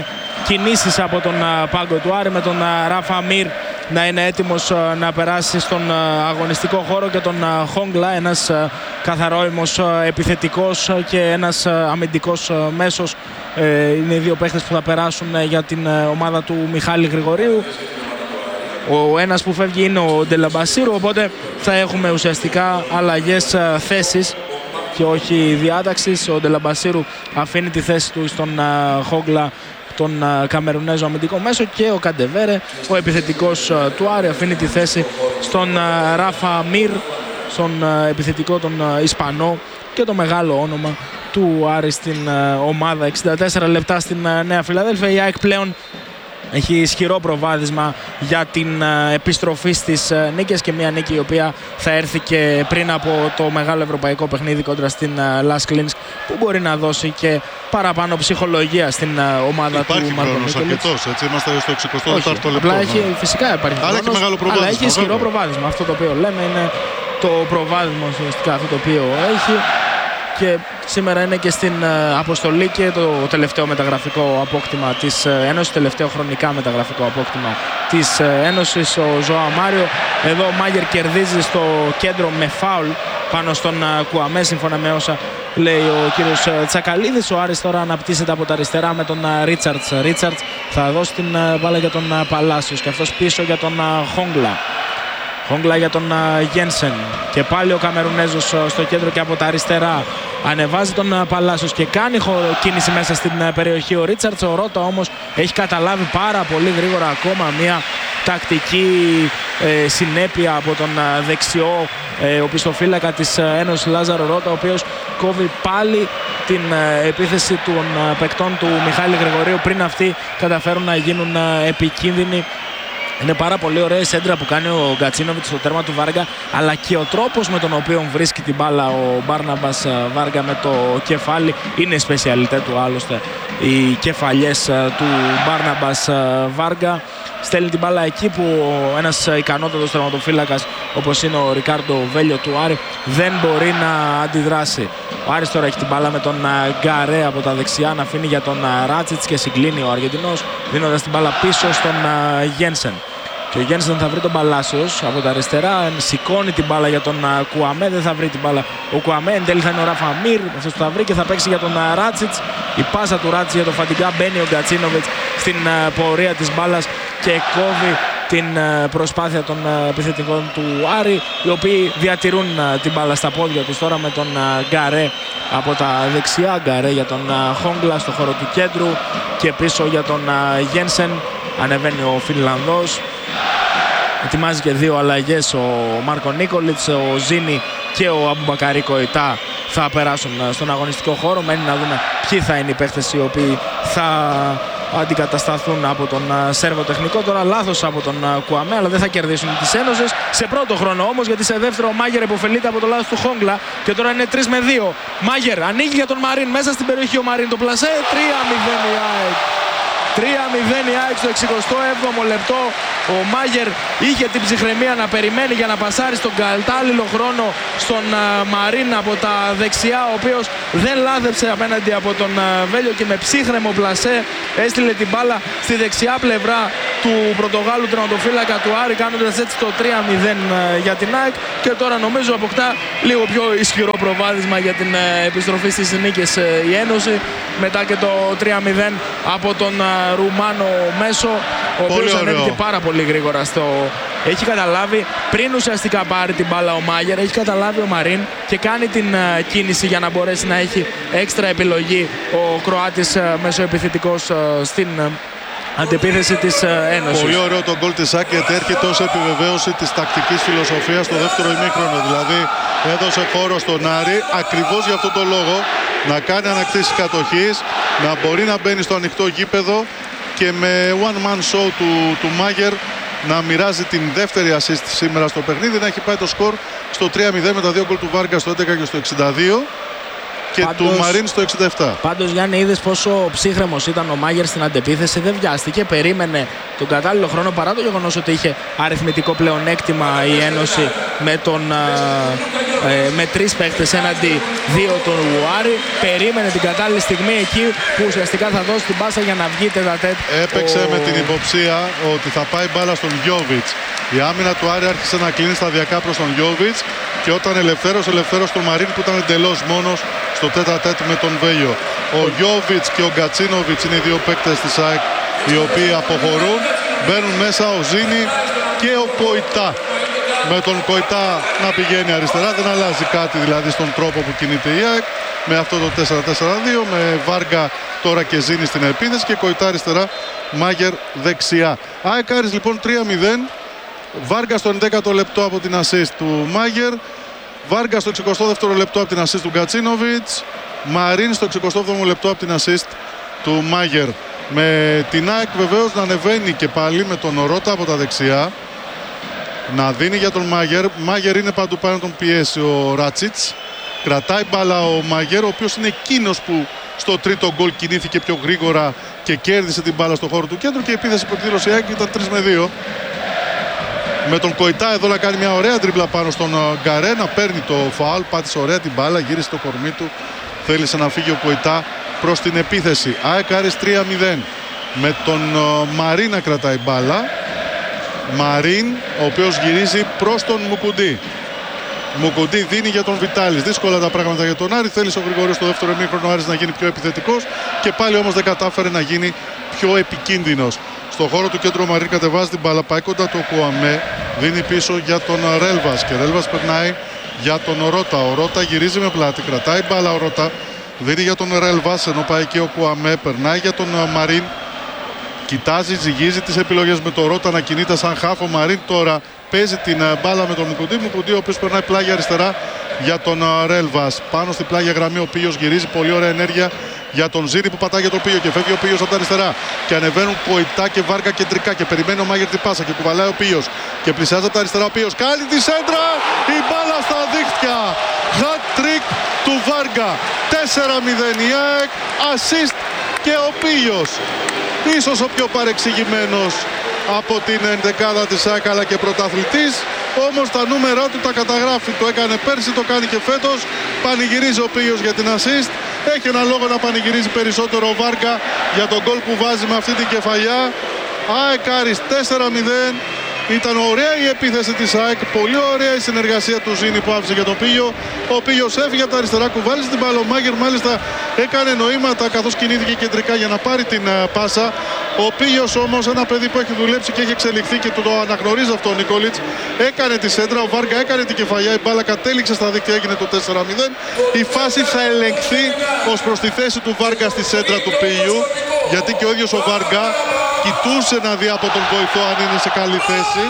κινήσεις από τον πάγκο του Άρη, με τον Ράφα Μίρ να είναι έτοιμος να περάσει στον αγωνιστικό χώρο και τον Χόγκλα, ένας καθαρόιμος επιθετικός και ένας αμυντικός μέσος. Είναι οι δύο παίχτες που θα περάσουν για την ομάδα του Μιχάλη Γρηγορίου. Ο ένας που φεύγει είναι ο Ντελαμπασίρου, οπότε θα έχουμε ουσιαστικά αλλαγές θέσεις και όχι διάταξης. Ο Ντελαμπασίρου αφήνει τη θέση του στον Χόγκλα, τον Καμερουνέζο αμυντικό μέσο, και ο Καντεβέρε, ο επιθετικός του Άρη, αφήνει τη θέση στον Ράφα Μιρ, στον επιθετικό τον Ισπανό και το μεγάλο όνομα του Άρη στην ομάδα. 64 λεπτά στην Νέα Φιλαδέλφια. Η ΑΕΚ πλέον έχει ισχυρό προβάδισμα για την επιστροφή στις νίκες, και μια νίκη η οποία θα έρθει και πριν από το μεγάλο ευρωπαϊκό παιχνίδι κόντρα στην Las Klins, που μπορεί να δώσει και παραπάνω ψυχολογία στην ομάδα του Μάρκο Νίκολιτς. Αρκετός, έτσι, είμαστε στο 64ο λεπτό. Απλά φυσικά υπάρχει χρόνος, αλλά έχει ισχυρό προβάδισμα. Αυτό το οποίο λέμε είναι το προβάδισμα ουσιαστικά αυτό το οποίο έχει, και σήμερα είναι και στην αποστολή και το τελευταίο μεταγραφικό απόκτημα της Ένωσης, τελευταίο χρονικά μεταγραφικό απόκτημα της Ένωσης, ο Ζωά Μάριο. Εδώ ο Μάγερ κερδίζει στο κέντρο με φάουλ πάνω στον Κουαμέ, σύμφωνα με όσα λέει ο κύριος Τσακαλίδης. Ο Άρης τώρα αναπτύσσεται από τα αριστερά με τον Ρίτσαρτς. Ρίτσαρτς θα δώσει την μπάλα για τον Παλάσιος, και αυτός πίσω για τον Χόγκλα. Χόγκλα για τον Γένσεν, και πάλι ο Καμερουνέζος στο κέντρο και από τα αριστερά ανεβάζει τον Παλάσιος και κάνει κίνηση μέσα στην περιοχή ο Ρίτσαρτς. Ο Ρότα όμως έχει καταλάβει πάρα πολύ γρήγορα ακόμα μια τακτική συνέπεια από τον δεξιό οπισθοφύλακα της Ένωσης Λάζαρο Ρότα, ο οποίος κόβει πάλι την επίθεση των παικτών του Μιχάλη Γρηγορίου πριν αυτοί καταφέρουν να γίνουν επικίνδυνοι. Είναι πάρα πολύ ωραία η σέντρα που κάνει ο Γκατσίνοβιτς στο τέρμα του Βάργα, αλλά και ο τρόπος με τον οποίο βρίσκει την μπάλα ο Μπάρναμπας Βάργα με το κεφάλι. Είναι η σπεσιαλιτέ του άλλωστε οι κεφαλιές του Μπάρναμπας Βάργα. Στέλνει την μπάλα εκεί που ένας ικανότατος τερματοφύλακας όπως είναι ο Ρικάρντο Βέλιο του Άρη δεν μπορεί να αντιδράσει. Ο Άρης τώρα έχει την μπάλα με τον Γκαρέ από τα δεξιά να αφήνει για τον Ράτσιτς και συγκλίνει ο Αργεντινός, δίνοντας την μπάλα πίσω στον Γένσεν. Και ο Γένσεν θα βρει τον Παλάσιος από τα αριστερά, σηκώνει την μπάλα για τον Κουαμέ, δεν θα βρει την μπάλα ο Κουαμέ, εν τέλει θα είναι ο Ράφα Μίρ, αυτός που θα βρει και θα παίξει για τον Ράτσιτς. Η πάσα του Ράτσιτς για τον Φαντιγκά, μπαίνει ο Γκατσίνοβιτς στην πορεία της μπάλας και κόβει την προσπάθεια των επιθετικών του Άρη, οι οποίοι διατηρούν την μπάλα στα πόδια τους τώρα με τον Γκαρέ από τα δεξιά. Γκαρέ για τον Χόγκλα στο χώρο του κέντρου και πίσω για τον Γένσεν. Ανεβαίνει ο Φινλανδός. Ετοιμάζει και δύο αλλαγές ο Μάρκο Νίκολιτς, ο Ζίνι και ο Αμπουμπακαρί Κοϊτά θα περάσουν στον αγωνιστικό χώρο. Μένει να δούμε ποιοι θα είναι οι παίχτες οι οποίοι θα αντικατασταθούν από τον Σέρβο τεχνικό. Τώρα λάθος από τον Κουαμέ, αλλά δεν θα κερδίσουν τις Ένωσες σε πρώτο χρόνο όμως, γιατί σε δεύτερο ο Μάγερ υποφελείται από το λάθος του Χόγκλα και τώρα είναι 3-2. Μάγερ ανοίγει για τον Μαρίν μέσα στην περιοχή, ο Μαρίν το πλασέ. 3-0 η ΑΕΚ. 3-0 η ΑΕΚ στο 67ο λεπτό. Ο Μάγερ είχε την ψυχραιμία να περιμένει για να πασάρει στον κατάλληλο χρόνο στον Μαρίν από τα δεξιά, ο οποίος δεν λάθεψε απέναντι από τον Βέλιο και με ψύχρεμο πλασέ έστειλε την μπάλα στη δεξιά πλευρά του Πορτογάλου τερματοφύλακα του Άρη, κάνοντας έτσι το 3-0 για την ΑΕΚ, και τώρα νομίζω αποκτά λίγο πιο ισχυρό προβάδισμα για την επιστροφή στις νίκες η Ένωση μετά και το 3-0 από τον Ρουμάνο μέσο, ο οποίος ανέβηκε πάρα πολύ γρήγορα έχει καταλάβει πριν ουσιαστικά πάρει την μπάλα ο Μάγερ, έχει καταλάβει ο Μαρίν και κάνει την κίνηση για να μπορέσει να έχει έξτρα επιλογή ο Κροάτης μεσοεπιθετικός στην αντεπίθεση της Ένωσης. Πολύ ωραίο το γκολ της ΑΕΚ, γιατί έρχεται ως επιβεβαίωση της τακτικής φιλοσοφίας στο δεύτερο ημίχρονο. Δηλαδή έδωσε χώρο στον Άρη ακριβώς για αυτό το λόγο, να κάνει ανακτήσεις κατοχής, να μπορεί να μπαίνει στο ανοιχτό γήπεδο και με one man show του Μάγερ να μοιράζει την δεύτερη assist σήμερα στο παιχνίδι, να έχει πάει το σκορ στο 3-0 με τα δύο γκολ του Βάργα στο 11 και στο 62 και του Μαρίν στο 67. Πάντως, Γιάννη, είδες πόσο ψύχρεμος ήταν ο Μάγερ στην αντεπίθεση, δεν βιάστηκε, περίμενε τον κατάλληλο χρόνο, παρά το γεγονός ότι είχε αριθμητικό πλεονέκτημα η Ένωση με τρεις παίχτες έναντι δύο του Άρη. Περίμενε την κατάλληλη στιγμή εκεί που ουσιαστικά θα δώσει την πάσα για να βγει τετατέτ. Έπαιξε με την υποψία ότι θα πάει μπάλα στον Γιόβιτς. Η άμυνα του Άρη άρχισε να κλείνει σταδιακά προς τον Γιόβιτς και όταν ελευθέρωσε τον Μαρίν που ήταν εντελώς μόνος στο τέτα-τέτ με τον Βέλιο. Ο Γιόβιτς και ο Γκατσίνοβιτς είναι οι δύο παίκτες της ΑΕΚ οι οποίοι αποχωρούν. Μπαίνουν μέσα ο Ζίνι και ο Κοϊτά. με τον Κοϊτά να πηγαίνει αριστερά. Δεν αλλάζει κάτι δηλαδή στον τρόπο που κινείται η ΑΕΚ με αυτό το 4-4-2, με Βάργα τώρα και Ζήνη στην επίθεση και Κοϊτά αριστερά, Μάγερ δεξιά. ΑΕΚ Άρης λοιπόν 3-0. Βάργα στο 11ο λεπτό από την assist του Μάγερ, Βάργα στο 62ο λεπτό από την assist του Γκατσίνοβιτς, Μαρίν στο 67ο λεπτό από την assist του Μάγερ. Με την ΑΕΚ βεβαίως να ανεβαίνει και πάλι με τον Ρώτα από τα δεξιά, να δίνει για τον Μάγερ. Μάγερ είναι παντού πάνω να τον πιέσει ο Ράτσιτς. Κρατάει μπάλα ο Μάγερ, ο οποίος είναι εκείνος που στο τρίτο γκολ κινήθηκε πιο γρήγορα και κέρδισε την μπάλα στο χώρο του κέντρου και η επίθεση που εκδήλωσε η ΑΕΚ ήταν 3-2. Με τον Κοϊτά εδώ να κάνει μια ωραία τρίμπλα πάνω στον Γκαρέ, να παίρνει το φάουλ, πάτησε ωραία την μπάλα, γύρισε το κορμί του, θέλησε να φύγει ο Κοϊτά προς την επίθεση. ΑΕΚ Άρης 3-0 με τον Μαρίν να κρατάει μπάλα. Μαρίν, ο οποίος γυρίζει προς τον Μουκουντή. Μουκουντή δίνει για τον Βιτάλης. Δύσκολα τα πράγματα για τον Άρη. Θέλησε ο Γρηγορίου στο δεύτερο ημίχρονο ο Άρης να γίνει πιο επιθετικός και πάλι όμως δεν κατάφερε να γίνει πιο επικίνδυνος. Στο χώρο του κέντρου ο Μαρίν κατεβάζει την μπάλα, πάει κοντά το Κουαμέ, δίνει πίσω για τον Ρέλβας και Ρέλβας περνάει για τον Ρώτα. Ο Ρώτα γυρίζει με πλάτη, κρατάει μπάλα ο Ρώτα, δίνει για τον Ρέλβας ενώ πάει και ο Κουαμέ, περνάει για τον Μαρίν. Κοιτάζει, ζυγίζει τις επιλογές με τον Ρώτα να κινείται σαν χάφο. Μαρίν τώρα παίζει την μπάλα με τον Μουκουντή. Μουκουντή ο οποίος περνάει πλάγια αριστερά για τον Ρέλβας. Πάνω στην πλάγια γραμμή ο Πίος γυρίζει, πολύ ωραία ενέργεια για τον Ζήνη που πατάει για τον Πίο και φεύγει ο Πίος από τα αριστερά. Και ανεβαίνουν Κοϊτά και Βάργα κεντρικά και περιμένει ο Μάγερ την πάσα και κουβαλάει ο Πίος. Και πλησιάζει από τα αριστερά ο Πίος. Κάνει τη σέντρα, η μπάλα στα δίχτυα. Hat trick του Βάργα. 4-0 η ΑΕΚ, assist και ο Πίος. Ίσως ο πιο παρεξηγημένος από την ενδεκάδα της ΑΕΚ αλλά και πρωταθλητής. Όμως τα νούμερα του τα καταγράφει. Το έκανε πέρσι, το κάνει και φέτος. Πανηγυρίζει ο Πίος για την assist. Έχει ένα λόγο να πανηγυρίζει περισσότερο ο Βάργα για τον γκολ που βάζει με αυτή την κεφαλιά. ΑΕΚ Άρης 4-0. Ήταν ωραία η επίθεση της ΑΕΚ, πολύ ωραία η συνεργασία του Ζήνη που άφησε για τον Πίγιο. Ο Πίγιος έφυγε από τα αριστερά, κουβάλισε την μπάλα. Ο Μάγερ μάλιστα έκανε νοήματα καθώς κινήθηκε κεντρικά για να πάρει την πάσα. Ο Πίγιος όμως, ένα παιδί που έχει δουλέψει και έχει εξελιχθεί και το αναγνωρίζει αυτό ο Νικόλιτς, έκανε τη σέντρα. Ο Βάργα έκανε την κεφαλιά, η μπάλα κατέληξε στα δίκτυα, έγινε το 4-0. Η φάση θα ελεγχθεί ως προς τη θέση του Βάργα στη σέντρα του Πίγιου, γιατί και ο ίδιος ο Βάργα κοιτούσε να δει από τον βοηθό αν είναι σε καλή θέση.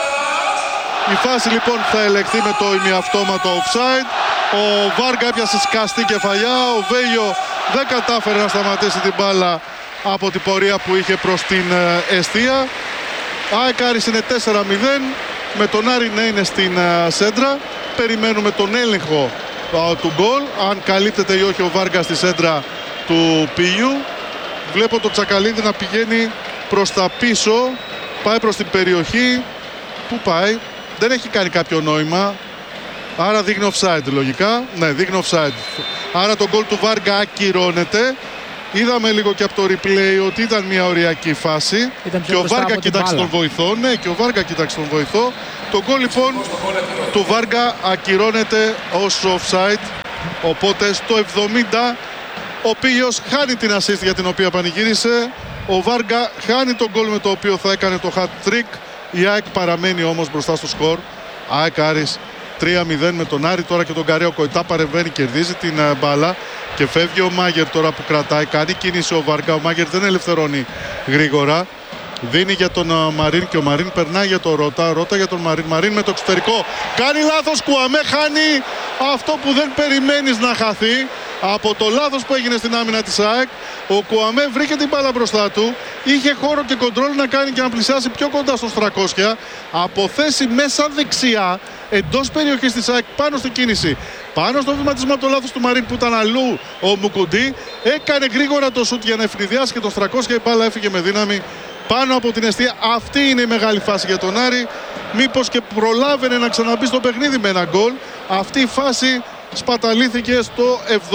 Η φάση λοιπόν θα ελεγχθεί με το ημιαυτόματο offside. Ο Βάργα έπιασε σκαστή κεφαλιά. Ο Βέγιο δεν κατάφερε να σταματήσει την μπάλα από την πορεία που είχε προς την εστία. ΑΕΚ Άρης είναι 4-0 με τον Άρη να είναι στην σέντρα. Περιμένουμε τον έλεγχο του γκολ, αν καλύπτεται ή όχι ο Βάργα στη σέντρα του Πίγιου. Βλέπω τον Τσακαλίδη να πηγαίνει προς τα πίσω, πάει προς την περιοχή. Πού πάει? Δεν έχει κάνει κάποιο νόημα. Άρα δείχνει offside λογικά. Ναι, δείχνει offside. Άρα το γκολ του Βάργα ακυρώνεται. Είδαμε λίγο και από το replay ότι ήταν μια οριακή φάση. Και ο Βάργα κοιτάξει τον βοηθό. Ναι, και ο Βάργα κοιτάξει τον βοηθό. Το γκολ λοιπόν του Βάργα ακυρώνεται ως offside. Οπότε στο 70 ο Πίγιος χάνει την assist για την οποία πανηγύρισε. Ο Βάργα χάνει τον γκολ με το οποίο θα έκανε το hat trick. Η ΑΕΚ παραμένει όμως μπροστά στο σκορ. ΑΕΚ Άρης 3-0 με τον Άρη. Τώρα και τον Καρέο Κοϊτά παρεμβαίνει, κερδίζει την μπάλα και φεύγει ο Μάγερ τώρα που κρατάει. Κάνει κίνηση ο Βάργα. Ο Μάγερ δεν ελευθερώνει γρήγορα. Δίνει για τον Μαρίν και ο Μαρίν περνάει για τον Ρώτα. Ρώτα για τον Μαρίν. Μαρίν με το εξωτερικό. Κάνει λάθος. Κουαμέ χάνει αυτό που δεν περιμένεις να χαθεί. Από το λάθος που έγινε στην άμυνα της ΑΕΚ, ο Κουαμέ βρήκε την μπάλα μπροστά του. Είχε χώρο και κοντρόλ να κάνει και να πλησιάσει πιο κοντά στους 300. Από θέση μέσα δεξιά, εντός περιοχής της ΑΕΚ, πάνω στην κίνηση. Πάνω στο βηματισμό από το λάθος του Μαρίν που ήταν αλλού ο Μουκουντή. Έκανε γρήγορα το σουτ για να ευνηδιάσει και το 300. Η μπάλα έφυγε με δύναμη πάνω από την εστία. Αυτή είναι η μεγάλη φάση για τον Άρη. Μήπως και προλάβαινε να ξαναμπεί στο παιχνίδι με ένα γκολ. Αυτή η φάση σπαταλήθηκε στο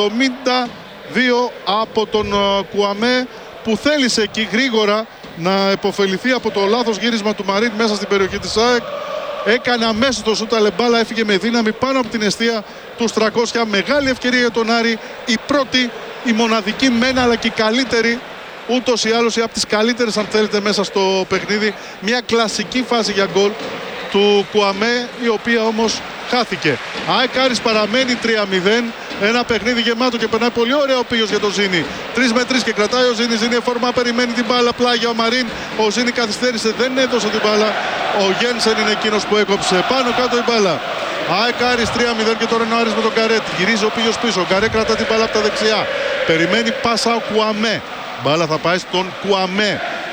72 από τον Κουαμέ που θέλησε εκεί γρήγορα να επωφεληθεί από το λάθος γύρισμα του Μαρίν μέσα στην περιοχή της ΑΕΚ. Έκανε αμέσως το σούτ, αλλά μπάλα έφυγε με δύναμη πάνω από την εστία τους 300. Μεγάλη ευκαιρία για τον Άρη, η πρώτη, η μοναδική μένα αλλά και η καλύτερη, ούτως ή άλλως από τις καλύτερες αν θέλετε μέσα στο παιχνίδι. Μια κλασική φάση για γκολ του του Κουαμέ, η οποία όμως χάθηκε. ΑΕΚ Άρης παραμένει 3-0. Ένα παιχνίδι γεμάτο και περνάει πολύ ωραία ο Πίγιος για τον Ζήνη. 3-3 και κρατάει ο Ζήνης. Ζήνη εφορμά, περιμένει την μπάλα. Πλάγια ο Μαρίν. Ο Ζήνη καθυστέρησε, δεν έδωσε την μπάλα. Ο Γένσεν είναι εκείνος που έκοψε πάνω κάτω η μπάλα. ΑΕΚ Άρης 3-0 και τώρα είναι ο Άρης με τον Καρέ. Γυρίζει ο Πίγιος πίσω. Ο Καρέ κρατά την μπάλα από τα δεξιά. Περιμένει πάσα ο Κουαμέ. Μπάλα θα πάει στον Κουαμέ.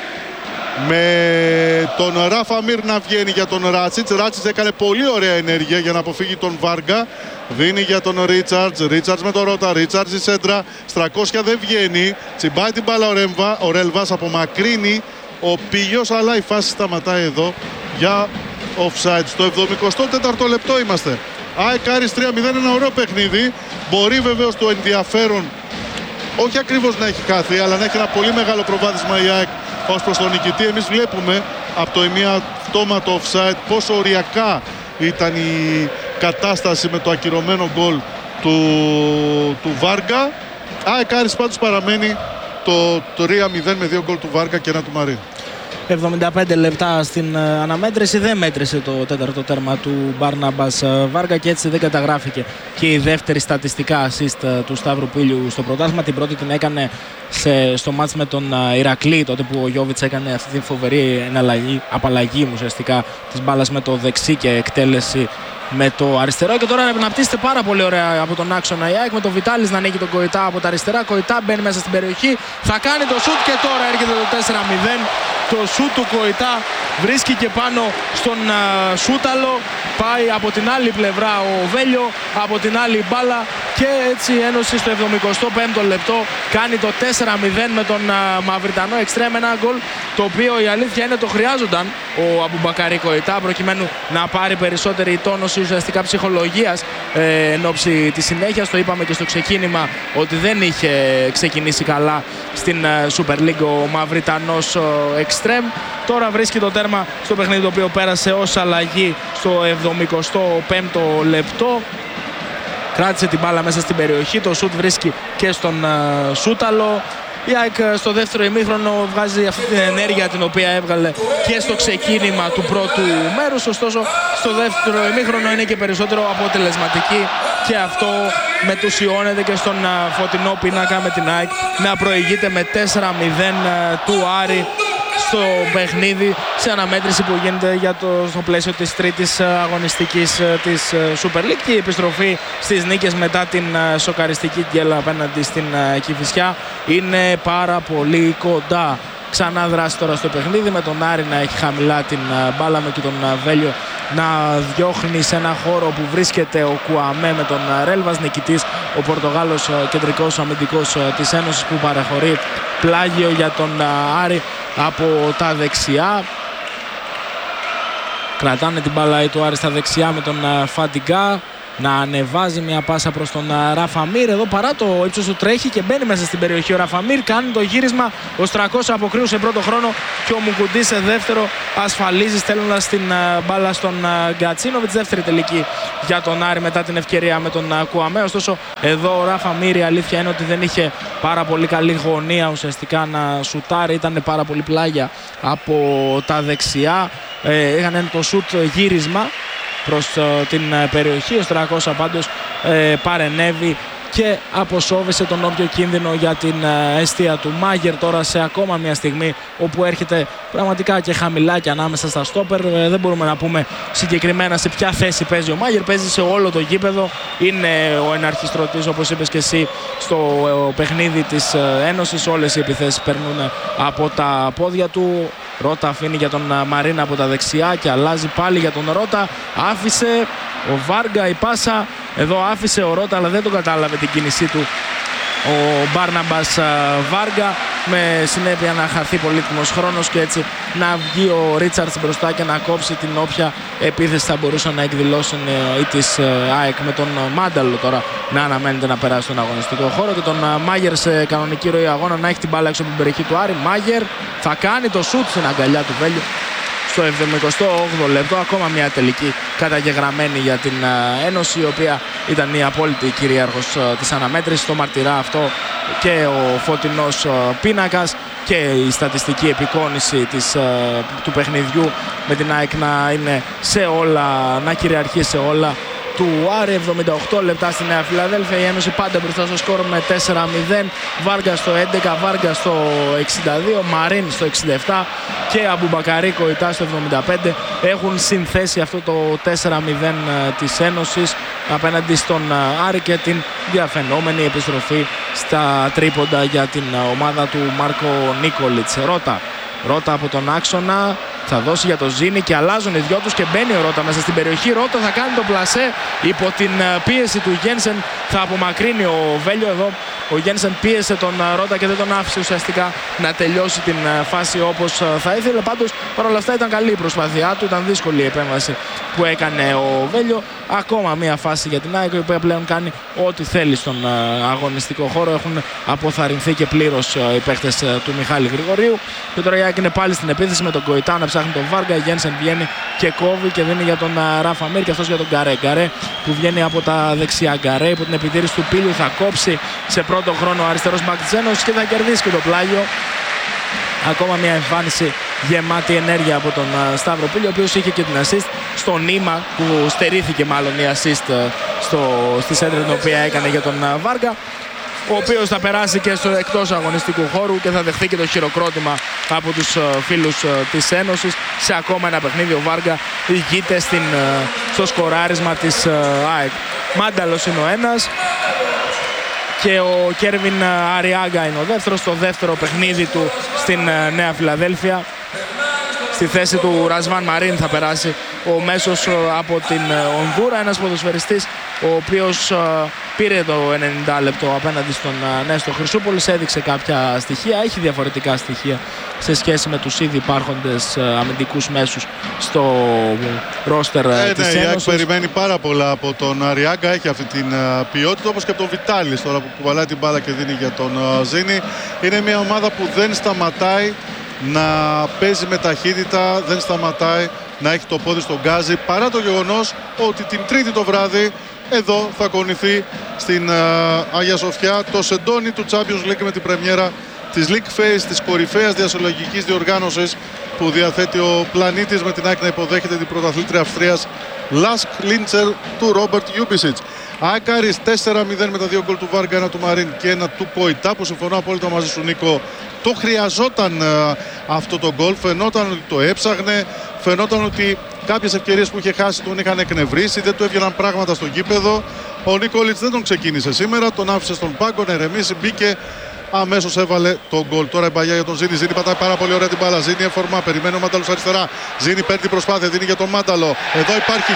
Με τον Ράφα Μίρ να βγαίνει για τον Ράτσιτς. Ράτσιτς έκανε πολύ ωραία ενέργεια για να αποφύγει τον Βάργα. Δίνει για τον Ρίτσαρτς. Ρίτσαρτς με τον Ρώτα. Ρίτσαρτς η σέντρα. Στρακόσια δεν βγαίνει. Τσιμπάει την μπάλα ο Ρέλβας. Απομακρύνει ο Πίγιος. Αλλά η φάση σταματάει εδώ για offside. Στο 74ο λεπτό είμαστε. ΑΕΚ Άρης 3-0. Ένα ωραίο παιχνίδι. Μπορεί βεβαίως το ενδιαφέρον όχι ακριβώς να έχει χάθει, αλλά να έχει ένα πολύ μεγάλο προβάδισμα η ΑΕΚ ως προς τον νικητή. Εμείς βλέπουμε από το ημία αυτόματο offside πόσο οριακά ήταν η κατάσταση με το ακυρωμένο γκολ του Βάργα. ΑΕΚ Άρης πάντως παραμένει το 3-0 με 2 γκολ του Βάργα και ένα του Μαρίν. 75 λεπτά στην αναμέτρηση, δεν μέτρησε το τέταρτο τέρμα του Μπάρναμπας Βάργα και έτσι δεν καταγράφηκε και η δεύτερη στατιστικά assist του Σταύρου Πήλιου στο πρωτάθλημα. Την πρώτη την έκανε στο μάτς με τον Ηρακλή, τότε που ο Γιώβιτς έκανε αυτή τη φοβερή απαλλαγή ουσιαστικά της μπάλας με το δεξί και εκτέλεση με το αριστερό. Και τώρα αναπτύσσεται πάρα πολύ ωραία από τον άξονα η ΑΕΚ με τον Βιτάλης να ανοίγει τον Κοϊτά από τα αριστερά. Κοϊτά μπαίνει μέσα στην περιοχή, θα κάνει το σουτ και τώρα έρχεται το 4-0. Το σουτ του Κοϊτά βρίσκει και πάνω στον Σούταλο. Πάει από την άλλη πλευρά ο Βέλιο, από την άλλη μπάλα και έτσι η Ένωση στο 75ο λεπτό κάνει το 4-0 με τον Μαυριτανό εξτρέμ. Ένα γκολ το οποίο η αλήθεια είναι το χρειάζονταν ο Αμπουμπακάρη Κοϊτά προκειμένου να πάρει περισσότερη τόνωση ουσιαστικά ψυχολογίας εν ώψη της συνέχειας. Το είπαμε και στο ξεκίνημα ότι δεν είχε ξεκινήσει καλά στην Super League ο Μαυριτανός εξτρέμ. Τώρα βρίσκει το τέρμα στο παιχνίδι το οποίο πέρασε ως αλλαγή στο 75ο λεπτό. Κράτησε την μπάλα μέσα στην περιοχή, το σουτ βρίσκει και στον Σούταλο. Η ΑΕΚ στο δεύτερο ημίχρονο βγάζει αυτή την ενέργεια την οποία έβγαλε και στο ξεκίνημα του πρώτου μέρους. Ωστόσο στο δεύτερο ημίχρονο είναι και περισσότερο αποτελεσματική και αυτό μετουσιώνεται και στον φωτεινό πίνακα με την ΑΕΚ να προηγείται με 4-0 του Άρη στο παιχνίδι, σε αναμέτρηση που γίνεται στο πλαίσιο της τρίτης αγωνιστικής της Super League και η επιστροφή στις νίκες μετά την σοκαριστική γκέλα απέναντι στην Κηφισιά είναι πάρα πολύ κοντά. Ξανά δράση τώρα στο παιχνίδι με τον Άρη να έχει χαμηλά την μπάλα με και τον Βέλιο να διώχνει σε ένα χώρο που βρίσκεται ο Κουαμέ με τον Ρέλβας, νικητής ο Πορτογάλος κεντρικός αμυντικός της Ένωσης που παραχωρεί πλάγιο για τον Άρη από τα δεξιά. Κρατάνε την μπάλα του Άρη στα δεξιά με τον Φαντιγκά να ανεβάζει μια πάσα προς τον Ράφα Μίρ. Εδώ παρά το ύψος του τρέχει και μπαίνει μέσα στην περιοχή ο Ράφα Μίρ, κάνει το γύρισμα, ο Στρακός αποκρούει πρώτο χρόνο και ο Μουκουντής σε δεύτερο ασφαλίζει στέλνοντας την μπάλα στον Γκατσίνοβιτς. Δεύτερη τελική για τον Άρη μετά την ευκαιρία με τον Κουαμέ. Ωστόσο εδώ ο Ράφα Μίρ η αλήθεια είναι ότι δεν είχε πάρα πολύ καλή γωνία ουσιαστικά να σουτάρει, ήταν πάρα πολύ πλάγια από τα δεξιά. Έκανε το σουτ γύρισμα προς την περιοχή. Ο Στρακόσα πάντως παρενέβη και αποσόβησε τον όποιο κίνδυνο για την αιστεία του. Μάγερ τώρα σε ακόμα μια στιγμή όπου έρχεται πραγματικά και χαμηλά και ανάμεσα στα στόπερ. Δεν μπορούμε να πούμε συγκεκριμένα σε ποια θέση παίζει ο Μάγερ. Παίζει σε όλο το γήπεδο. Είναι ο εναρχιστρωτής όπως είπες και εσύ στο παιχνίδι της Ένωσης. Όλες οι επιθέσεις περνούν από τα πόδια του. Ρώτα αφήνει για τον Μαρίνα από τα δεξιά και αλλάζει πάλι για τον Ρώτα. Άφησε ο Βάργα η πάσα. Εδώ άφησε ο Ρώτα αλλά δεν τον κατάλαβε την κίνησή του ο Μπάρναμπας Βάργα, με συνέπεια να χαθεί πολύτιμος χρόνος και έτσι να βγει ο Ρίτσαρτς μπροστά και να κόψει την όποια επίθεση θα μπορούσαν να εκδηλώσουν ή της ΑΕΚ, με τον Μάνταλο τώρα να αναμένεται να περάσει στον αγωνιστικό χώρο και τον Μάγερ σε κανονική ροή αγώνα να έχει την μπάλα έξω από την περιοχή του Άρη. Μάγερ θα κάνει το σουτ στην αγκαλιά του Βέλιου στο 78ο λεπτό. Ακόμα μια τελική καταγεγραμμένη για την Ένωση, η οποία ήταν η απόλυτη κυρίαρχος της αναμέτρησης. Το μαρτυρά αυτό και ο φωτεινός πίνακας. και η στατιστική επικόνηση του παιχνιδιού με την ΑΕΚ να είναι σε όλα, να κυριαρχεί σε όλα του Άρη. 78 λεπτά στη Νέα Φιλαδέλφια, η Ένωση πάντα μπροστά στο σκορ με 4-0. Βάργα στο 11, Βάργα στο 62, Μαρίν στο 67 και Αμπουμπακαρί Κοϊτά στο 75 έχουν συνθέσει αυτό το 4-0 της Ένωσης απέναντι στον Άρη και την διαφαινόμενη επιστροφή στα τρίποντα για την ομάδα του Μάρκο Νίκολιτς. Ρώτα από τον άξονα, θα δώσει για το Ζήνη και αλλάζουν οι δυο τους και μπαίνει ο Ρώτα μέσα στην περιοχή. Ρώτα θα κάνει το πλασέ υπό την πίεση του Γένσεν, θα απομακρύνει ο Βέλιο εδώ. Ο Γένσεν πίεσε τον Ρώτα και δεν τον άφησε ουσιαστικά να τελειώσει την φάση όπως θα ήθελε. Πάντως παρόλα αυτά ήταν καλή η προσπάθειά του, ήταν δύσκολη η επέμβαση που έκανε ο Βέλιο. Ακόμα μια φάση για την ΑΕΚ, η οποία πλέον κάνει ό,τι θέλει στον αγωνιστικό χώρο. Έχουν αποθαρρυνθεί και πλήρως οι παίχτες του Μιχάλη Γρηγορίου. Και τώρα η ΑΕΚ είναι πάλι στην επίθεση με τον Κοϊτά να ψάχνει τον Βάργα. Γένσεν βγαίνει και κόβει και δίνει για τον Ράφα Μίρ και αυτός για τον Γκαρέ. Γκαρέ που βγαίνει από τα δεξιά. Γκαρέ υπό την επιτήρηση του Πίλιου θα κόψει σε πρώτο χρόνο ο αριστερός μπακ της Ένωσης και θα κερδίσει και το πλάγιο. Ακόμα μια εμφάνιση γεμάτη ενέργεια από τον Σταύρο Πίλιο, ο οποίος είχε και την assist στο νήμα που στερήθηκε μάλλον η assist στη σέντρα την οποία έκανε για τον Βάργα, ο οποίος θα περάσει και στο εκτός αγωνιστικού χώρου και θα δεχθεί και το χειροκρότημα από τους φίλους της Ένωσης. Σε ακόμα ένα παιχνίδι ο Βάργα ηγείται στο σκοράρισμα της ΑΕΚ. Μάνταλος είναι ο ένας και ο Κέρβιν Αριάγκα είναι ο δεύτερος. Στο δεύτερο παιχνίδι του στην Νέα Φιλαδέλφια. Στη θέση του Ρασβάν Μαρίν θα περάσει ο μέσος από την Ονδούρα, ένας ποδοσφαιριστής ο οποίος πήρε το 90 λεπτό απέναντι στον Νέστο Χρυσούπολης, έδειξε κάποια στοιχεία, έχει διαφορετικά στοιχεία σε σχέση με τους ήδη υπάρχοντες αμυντικούς μέσους στο ρόστερ της Ένωσης. Η περιμένει πάρα πολλά από τον Αριάγκα, έχει αυτή την ποιότητα, όπως και από τον Βιτάλης τώρα που κουβαλάει την μπάλα και δίνει για τον Ζήνη. Είναι μια ομάδα που δεν σταματάει να παίζει με ταχύτητα, δεν σταματάει να έχει το πόδι στον γκάζι, παρά το γεγονός ότι την Τρίτη το βράδυ εδώ θα κονηθεί στην Αγία Σοφιά το σεντόνι του Champions League με την πρεμιέρα της League Phase, της κορυφαίας διασυλλογικής διοργάνωσης που διαθέτει ο πλανήτης, με την ΑΕΚ να υποδέχεται την πρωταθλήτρια Αυστρίας Λάσκ Λίντσερ του Ρόμπερτ Γιούμπισιτς. Άκαρης 4-0 με τα 2 γκολ του Βάργα, ένα του Μαρίν και ένα του Κοϊτά, που συμφωνώ απόλυτα μαζί σου Νίκο. Το χρειαζόταν αυτό το γκολ, φαινόταν ότι το έψαχνε, φαινόταν ότι κάποιες ευκαιρίες που είχε χάσει τον είχαν εκνευρίσει, δεν του έβγαιναν πράγματα στο γήπεδο. Ο Νίκολιτς δεν τον ξεκίνησε σήμερα, τον άφησε στον πάγκο να ερεμήσει, μπήκε, αμέσως έβαλε τον γκολ. Τώρα η μπαγιά για τον Ζήνη. Ζήνη πατάει πάρα πολύ ωραία την μπάλα. Ζήνη εφορμά, περιμένει ο Μάνταλος αριστερά. Ζήνη παίρνει την προσπάθεια, δίνει για τον Μάνταλο. Εδώ υπάρχει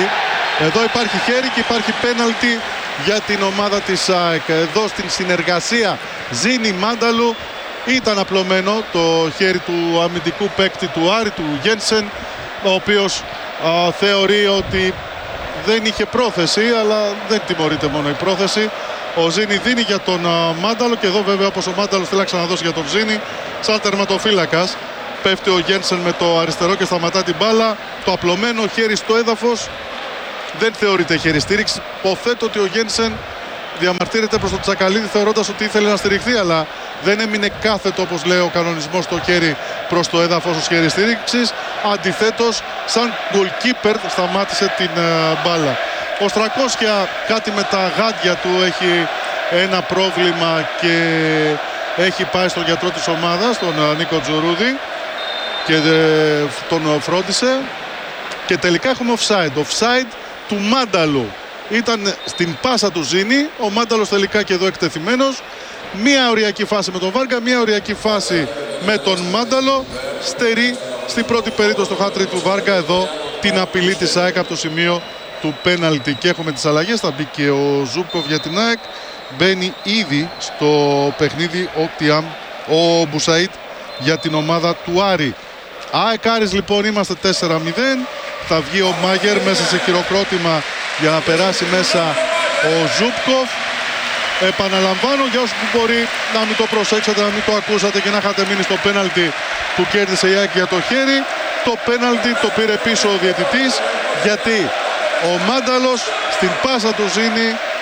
χέρι και υπάρχει πέναλτι για την ομάδα της ΑΕΚ. Εδώ στην συνεργασία Ζήνη Μάνταλου ήταν απλωμένο το χέρι του αμυντικού παίκτη του Άρη, του Γένσεν, ο οποίος θεωρεί ότι δεν είχε πρόθεση, αλλά δεν τιμωρείται μόνο η πρόθεση. Ο Ζήνη δίνει για τον Μάνταλο και εδώ βέβαια, όπως ο Μάνταλος θέλει να ξαναδώσει για τον Ζήνη, σαν τερματοφύλακας πέφτει ο Γένσεν με το αριστερό και σταματά την μπάλα. Το απλωμένο χέρι στο έδαφος δεν θεωρείται χέρι στήριξη. Υποθέτω ότι ο Γένσεν διαμαρτύρεται προς τον Τσακαλίδη θεωρώντας ότι ήθελε να στηριχθεί, αλλά δεν έμεινε κάθετο, όπως λέει ο κανονισμός, το χέρι προς το έδαφος ως χέρι στήριξης. Αντιθέτως, σαν goalkeeper σταμάτησε την μπάλα. Ο Στρακόσια κάτι με τα γάντια του, έχει ένα πρόβλημα και έχει πάει στον γιατρό της ομάδας, τον Νίκο Τζουρούδη, και τον φρόντισε. Και τελικά έχουμε offside του Μάνταλου. Ήταν στην πάσα του Ζήνη, ο Μάνταλος τελικά και εδώ εκτεθειμένος. Μία οριακή φάση με τον Βάργα, μία οριακή φάση με τον Μάνταλο. Στερεί στην πρώτη περίπτωση το hat-trick του Βάργα, εδώ την απειλή της ΑΕΚ από το σημείο του πέναλτι. Και έχουμε τις αλλαγές, θα μπει και ο Ζούμπκοφ για την ΑΕΚ. Μπαίνει ήδη στο παιχνίδι ο Μπουσαΐτ για την ομάδα του Άρη. ΑΕΚ Άρης λοιπόν, είμαστε 4-0. Θα βγει ο Μάγερ μέσα σε χειροκρότημα για να περάσει μέσα ο Ζούμπκοφ. Επαναλαμβάνω για όσους που μπορεί να μην το προσέξατε, να μην το ακούσατε και να είχατε μείνει στο πέναλτι που κέρδισε η ΑΕΚ για το χέρι. Το πέναλτι το πήρε πίσω ο διαιτητής, γιατί ο Μάνταλος στην πάσα του Ζήνη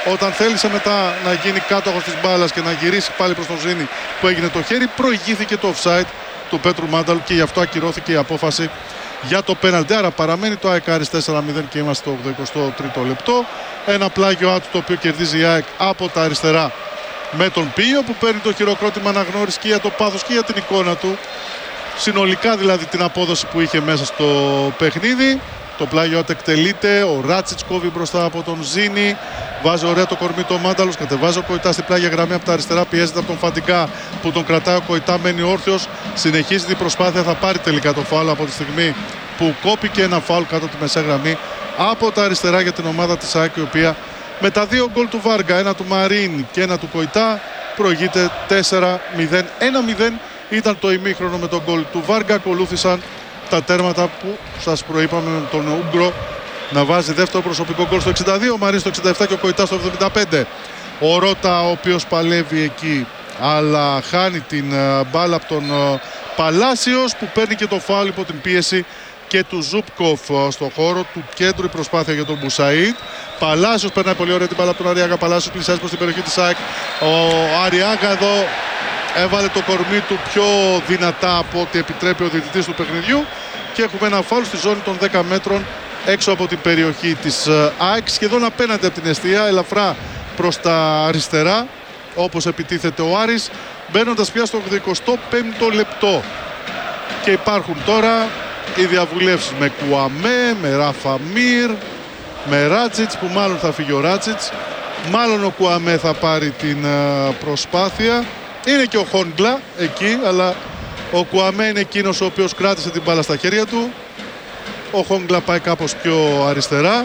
Όταν θέλησε μετά να γίνει κάτοχος της μπάλας και να γυρίσει πάλι προς τον Ζήνη που έγινε το χέρι, προηγήθηκε το offside του Πέτρου Μάνταλου και γι' αυτό ακυρώθηκε η απόφαση για το πέναλτι. Άρα παραμένει το ΑΕΚ Άρης 4-0 και είμαστε στο 83ο λεπτό. Ένα πλάγιο άτου το οποίο κερδίζει η ΑΕΚ από τα αριστερά με τον Πίο, που παίρνει το χειροκρότημα αναγνώριση και για το πάθος και για την εικόνα του. Συνολικά δηλαδή την απόδοση που είχε μέσα στο παιχνίδι. Το πλάγιο άτου εκτελείται, ο Ράτσιτς κόβει μπροστά από τον Ζήνη, βάζει ωραία το κορμί το Μάνταλος, κατεβάζει ο Κοϊτά στην πλάγια γραμμή από τα αριστερά, πιέζεται από τον Φαντικά που τον κρατάει, ο Κοϊτά μένει όρθιος, συνεχίζει την προσπάθεια, θα πάρει τελικά το φάουλ από τη στιγμή που κόπηκε ένα φάουλ κάτω από τη μεσαία γραμμή από τα αριστερά για την ομάδα της ΑΕΚ, η οποία με τα δύο γκολ του Βάργα, ένα του Μαρίν και ένα του Κοϊτά, προηγείται 4-0. 1-0 ήταν το ημίχρονο με τον γκολ του Βάργα. Ακολούθησαν τα τέρματα που σας προείπαμε με τον Ούγκρο να βάζει δεύτερο προσωπικό γκολ στο 62, ο Μαρίν στο 67 και ο Κοϊτά στο 75. Ο Ρώτα, ο οποίος παλεύει εκεί, αλλά χάνει την μπάλα από τον Παλάσιος, που παίρνει και το φάουλ υπό την πίεση και του Ζουπκοφ στο χώρο του κέντρου. Η προσπάθεια για τον Μπουσαΐτ. Παλάσιος περνάει πολύ ωραία την μπάλα από τον Αριάγα. Παλάσιος πλησιάζει προς την περιοχή της ΑΕΚ. Ο Αριάγα εδώ έβαλε το κορμί του πιο δυνατά από ό,τι επιτρέπει ο διαιτητής του παιχνιδιού και έχουμε ένα φάουλ στη ζώνη των 10 μέτρων έξω από την περιοχή της ΑΕΚ, σχεδόν απέναντι από την εστία, ελαφρά προς τα αριστερά, όπως επιτίθεται ο Άρης, μπαίνοντας πια στο 85ο λεπτό. Και υπάρχουν τώρα οι διαβουλεύσεις με Κουαμέ, με Ράφα Μίρ, με Ράτσιτς, που μάλλον θα φύγει ο Ράτσιτς, μάλλον ο Κουαμέ θα πάρει την προσπάθεια. Είναι και ο Χόγκλα εκεί, αλλά ο Κουαμέ είναι εκείνος ο οποίος κράτησε την μπάλα στα χέρια του. Ο Χόγκλα πάει κάπως πιο αριστερά,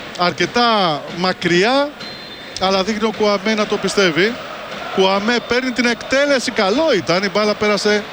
αρκετά μακριά, αλλά δείχνει ο Κουαμέ να το πιστεύει. Κουαμέ παίρνει την εκτέλεση, καλό ήταν, η μπάλα πέρασε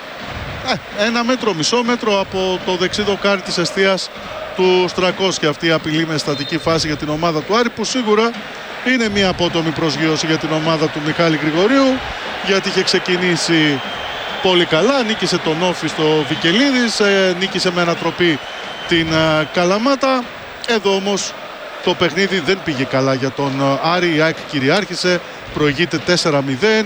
ένα μέτρο, μισό μέτρο από το δεξί δοκάρι της εστίας του Στρακός, και αυτή η απειλή με στατική φάση για την ομάδα του Άρη, που σίγουρα είναι μια απότομη προσγείωση για την ομάδα του Μιχάλη Γρηγορίου, γιατί είχε ξεκινήσει πολύ καλά, νίκησε τον Όφη στο Βικελίδης, νίκησε με ανατροπή την Καλαμάτα. Εδώ όμως το παιχνίδι δεν πήγε καλά για τον Άρη, η ΑΕΚ κυριάρχησε, προηγείται 4-0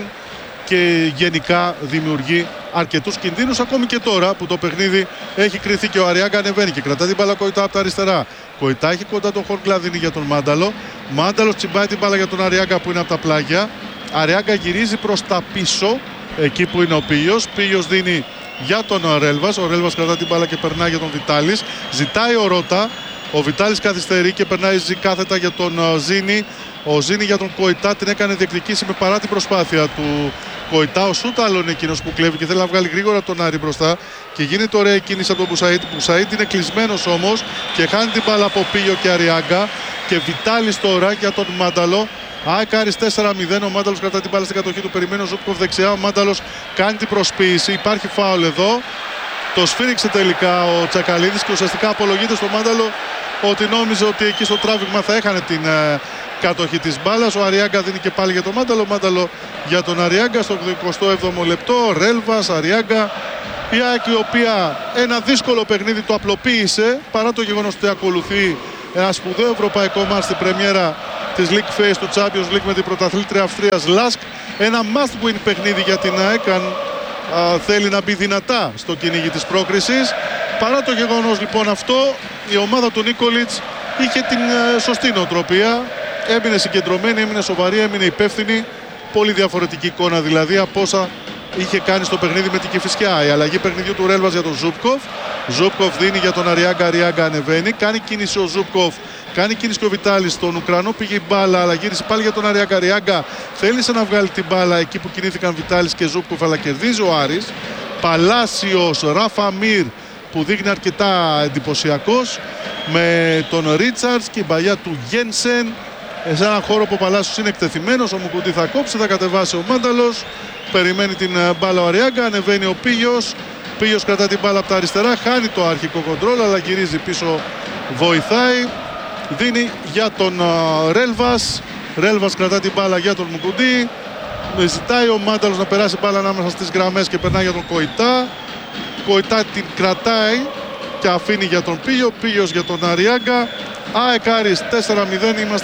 και γενικά δημιουργεί αρκετούς κινδύνους, ακόμη και τώρα που το παιχνίδι έχει κριθεί και ο Αριάγκα ανεβαίνει και κρατά την μπάλα Κοϊτά από τα αριστερά. Κοϊτά έχει κοντά τον Χόγκλα, δίνει για τον Μάνταλο. Μάνταλος τσιμπάει την μπάλα για τον Αριάγκα που είναι από τα πλάγια. Αριάγκα γυρίζει προς τα πίσω, εκεί που είναι ο Πίος. Πίος δίνει για τον Ρέλβας. Ο Ρέλβας κρατά την μπάλα και περνάει για τον Βιτάλης. Ζητάει ο Ρώτα. Ο Βιτάλης καθυστερεί και περνάει κάθετα για τον Ζήνη. Ο Ζήνη για τον Κοϊτά την έκανε διεκδικήσιμη παρά την προσπάθεια του Κοϊτά. Ο Σούταλο είναι εκείνος που κλέβει και θέλει να βγάλει γρήγορα τον Άρη μπροστά. Και γίνεται ωραία κίνηση από τον Μπουσαΐτ. Μπουσαΐτ είναι κλεισμένος όμως και χάνει την μπάλα από Πίγιο και Αριάγκα. Και Βιτάλης τώρα για τον Μάνταλο. ΑΕΚ Άρης 4-0. Ο Μάνταλος κρατά την μπάλα στην κατοχή του. Περιμένει ο Ζούπκοφ δεξιά. Ο Μάνταλος κάνει την προσποίηση. Υπάρχει φάουλ εδώ. Το σφύριξε τελικά ο Τσακαλίδης και ουσιαστικά απολογείται στο Μάνταλο ότι νόμιζε ότι εκεί στο τράβηγμα θα έχανε την κατοχή της μπάλας. Ο Αριάγκα δίνει και πάλι για τον Μάνταλο. Μάνταλο για τον Αριάγκα στο 27ο λεπτό. Ρέλβας, Αριάγκα. Η ΑΕΚ, η οποία ένα δύσκολο παιχνίδι το απλοποίησε παρά το γεγονός ότι ακολουθεί ένα σπουδαίο ευρωπαϊκό μάτς στην πρεμιέρα της League Phase του Champions League με την πρωταθλήτρια Αυστρίας Λάσκ. Ένα must win παιχνίδι για την ΑΕΚ αν θέλει να μπει δυνατά στο κυνήγι της πρόκρισης. Παρά το γεγονός λοιπόν αυτό, η ομάδα του Νίκολιτς είχε την σωστή νοοτροπία. Έμεινε συγκεντρωμένη, έμεινε σοβαρή, έμεινε υπεύθυνη. Πολύ διαφορετική εικόνα δηλαδή από όσα είχε κάνει στο παιχνίδι με την Κηφισιά. Η αλλαγή παιχνιδιού του Ρέλβας για τον Ζούπκοφ. Ζούπκοφ δίνει για τον Αριάγκα, Αριάγκα ανεβαίνει. Κάνει κίνηση ο Ζούπκοφ, κάνει κίνηση και ο Βιτάλης στον Ουκρανό. Πήγε η μπάλα, αλλά γύρισε πάλι για τον Αριάγκα. Αριάγκα θέλησε να βγάλει την μπάλα εκεί που κινήθηκαν Βιτάλης και Ζούπκοφ, αλλά κερδίζει ο Άρης. Παλάσιος, Ράφα Μίρ που δείχνει αρκετά εντυπωσιακός, με τον Ρίτσαρτς και η μπαλιά του Γένσεν σε έναν χώρο που ο Παλάσιος είναι εκτεθειμένος. Ο Μουκουντή θα κόψει, θα κατεβάσει ο Μάνταλος. Περιμένει την μπάλα ο Αριάγκα, ανεβαίνει ο Πίγιος. Πίγιος κρατά την μπάλα από τα αριστερά, χάνει το αρχικό κοντρόλ, αλλά γυρίζει πίσω, βοηθάει. Δίνει για τον Ρέλβας. Ρέλβας κρατά την μπάλα για τον Μουκουντή. Ζητάει ο Μάνταλος να περάσει μπάλα ανάμεσα στις γραμμές και περνάει για τον Κοϊτά. Κοϊτά την κρατάει και αφήνει για τον Πίγιο. Πίγιος για τον Αριάγκα. ΑΕΚ Άρης 4-0, είμαστε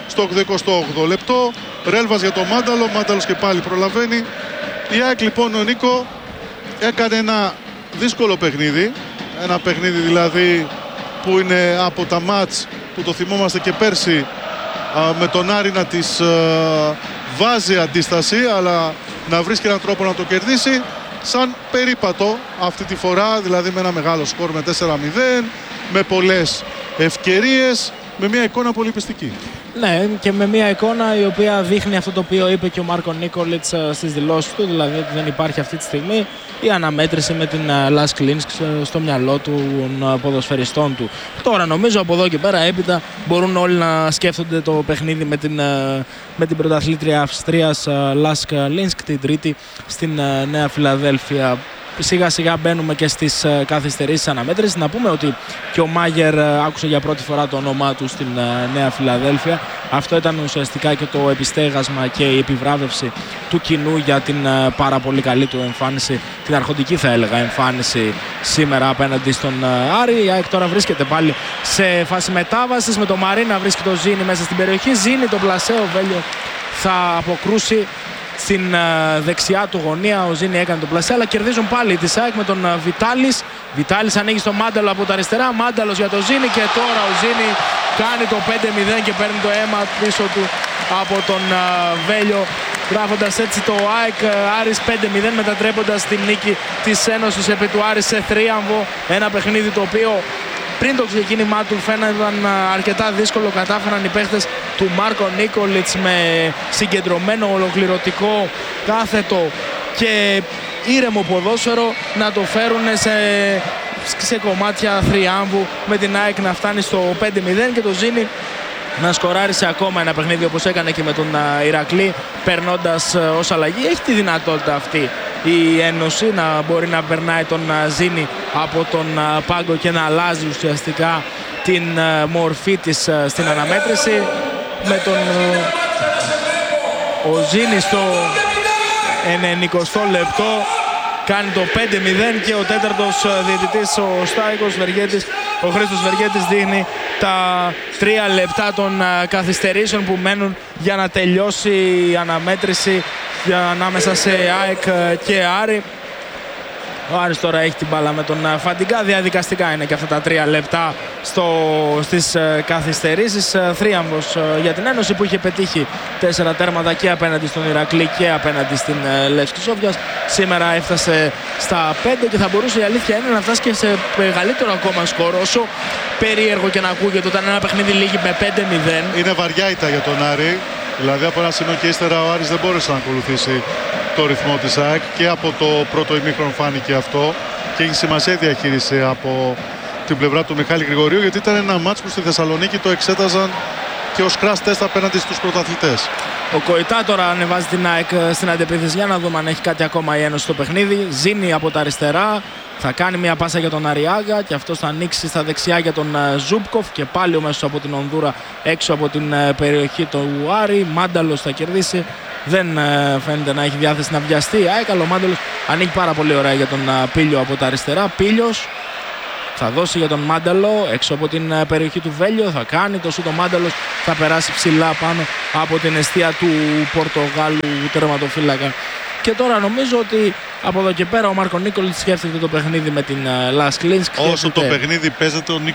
στο 88 λεπτό. Ρέλβας για το Μάνταλο, Μάνταλος και πάλι προλαβαίνει. Η ΑΕΚ λοιπόν, ο Νίκο, έκανε ένα δύσκολο παιχνίδι. Ένα παιχνίδι δηλαδή που είναι από τα μάτς που το θυμόμαστε και πέρσι, με τον Άρη να της βάζει αντίσταση, αλλά να βρίσκει έναν τρόπο να το κερδίσει. Σαν περίπατο αυτή τη φορά, δηλαδή με ένα μεγάλο σκορ, με 4-0, με πολλές ευκαιρίες, με μια εικόνα πολύ πιστική. Ναι, και με μια εικόνα η οποία δείχνει αυτό το οποίο είπε και ο Μάρκο Νίκολιτς στις δηλώσεις του, δηλαδή ότι δεν υπάρχει αυτή τη στιγμή η αναμέτρηση με την Lask Linsk στο μυαλό των ποδοσφαιριστών του. Τώρα νομίζω από εδώ και πέρα έπειτα μπορούν όλοι να σκέφτονται το παιχνίδι με την πρωταθλήτρια Αυστρίας Lask Linsk την Τρίτη στην Νέα Φιλαδέλφια. Σιγά σιγά μπαίνουμε και στις καθυστερήσεις αναμέτρησης. Να πούμε ότι και ο Μάγερ άκουσε για πρώτη φορά το όνομά του στην Νέα Φιλαδέλφια. Αυτό ήταν ουσιαστικά και το επιστέγασμα και η επιβράβευση του κοινού για την πάρα πολύ καλή του εμφάνιση, την αρχοντική θα έλεγα εμφάνιση σήμερα απέναντι στον Άρη. Η ΑΕΚ τώρα βρίσκεται πάλι σε φάση μετάβασης, με το Μαρίν να βρίσκει το Ζήνη μέσα στην περιοχή. Ζήνη το πλασέο, Βέλιο θα αποκρούσει στην δεξιά του γωνία. Ο Ζήνη έκανε το πλασέ, αλλά κερδίζουν πάλι τη ΣΑΕΚ με τον Βιτάλης. Βιτάλης ανοίγει στο Μάνταλο από τα αριστερά. Μάνταλος για το Ζήνη και τώρα ο Ζήνη κάνει το 5-0 και παίρνει το αίμα πίσω του από τον Βέλιο, γράφοντας έτσι το ΑΕΚ Άρης 5-0, μετατρέποντας την νίκη της Ένωσης επί του Άρης σε θρίαμβο. Ένα παιχνίδι το οποίο πριν το ξεκίνημά του φαίνονταν αρκετά δύσκολο. Κατάφεραν οι παίχτες του Μάρκο Νίκολιτς με συγκεντρωμένο, ολοκληρωτικό, κάθετο και ήρεμο ποδόσφαιρο να το φέρουν σε κομμάτια θριάμβου, με την ΑΕΚ να φτάνει στο 5-0 και το Ζήνη να σκοράρει σε ακόμα ένα παιχνίδι όπως έκανε και με τον Ηρακλή, περνώντας ως αλλαγή. Έχει τη δυνατότητα αυτή η Ένωση να μπορεί να περνάει τον Ζήνη από τον πάγκο και να αλλάζει ουσιαστικά την μορφή της στην αναμέτρηση. Με τον ο Ζήνη στο 90 λεπτό κάνει το 5-0 και ο τέταρτος διαιτητής, ο Στάικος Βεργέτης, ο Χρήστος Βεργέτης, δείχνει τα 3 λεπτά των καθυστερήσεων που μένουν για να τελειώσει η αναμέτρηση ανάμεσα σε ΑΕΚ και Άρη. Ο Άρης τώρα έχει την μπάλα με τον Φαντιγκά. Διαδικαστικά είναι και αυτά τα 3 λεπτά στις καθυστερήσεις. Θρίαμβος για την Ένωση που είχε πετύχει 4 τέρματα και απέναντι στον Ηρακλή και απέναντι στην Λεύσκη Σόφιας. Σήμερα έφτασε στα 5 και θα μπορούσε, η αλήθεια είναι, να φτάσει και σε μεγαλύτερο ακόμα σκορ, όσο περίεργο και να ακούγεται όταν ένα παιχνίδι λήγει με 5-0. Είναι βαριά ήττα για τον Άρη. Δηλαδή από ένα σημείο και ύστερα ο Άρης δεν μπόρεσε να ακολουθήσει το ρυθμό της ΑΕΚ και από το πρώτο ημίχρονο φάνηκε αυτό και έχει σημασία η διαχείριση από την πλευρά του Μιχάλη Γρηγορίου, γιατί ήταν ένα μάτς που στη Θεσσαλονίκη το εξέταζαν και ως crash test απέναντι στους πρωταθλητές. Ο Κοϊτά τώρα ανεβάζει την ΑΕΚ στην αντεπίθεση, για να δούμε αν έχει κάτι ακόμα η Ένωση στο παιχνίδι. Ζήνη από τα αριστερά, θα κάνει μια πάσα για τον Αριάγκα και αυτός θα ανοίξει στα δεξιά για τον Ζούμπκοφ και πάλι ο μέσος από την Ονδούρα έξω από την περιοχή του Άρη. Μάνταλος θα κερδίσει, δεν φαίνεται να έχει διάθεση να βιαστεί. Αλλά ο Μάνταλος ανοίγει πάρα πολύ ωραία για τον Πίλιο από τα αριστερά. Πίλιος θα δώσει για τον Μάνταλο έξω από την περιοχή του Βέλιο. Θα κάνει το σούτ ο Μάνταλος, θα περάσει ψηλά πάνω από την εστία του Πορτογάλου τερματοφύλακα. Και τώρα νομίζω ότι από εδώ και πέρα ο Μάρκο Νίκολιτς σκέφτεται το παιχνίδι με την Lask Linsk. Όσο το παιχνίδι παίζεται,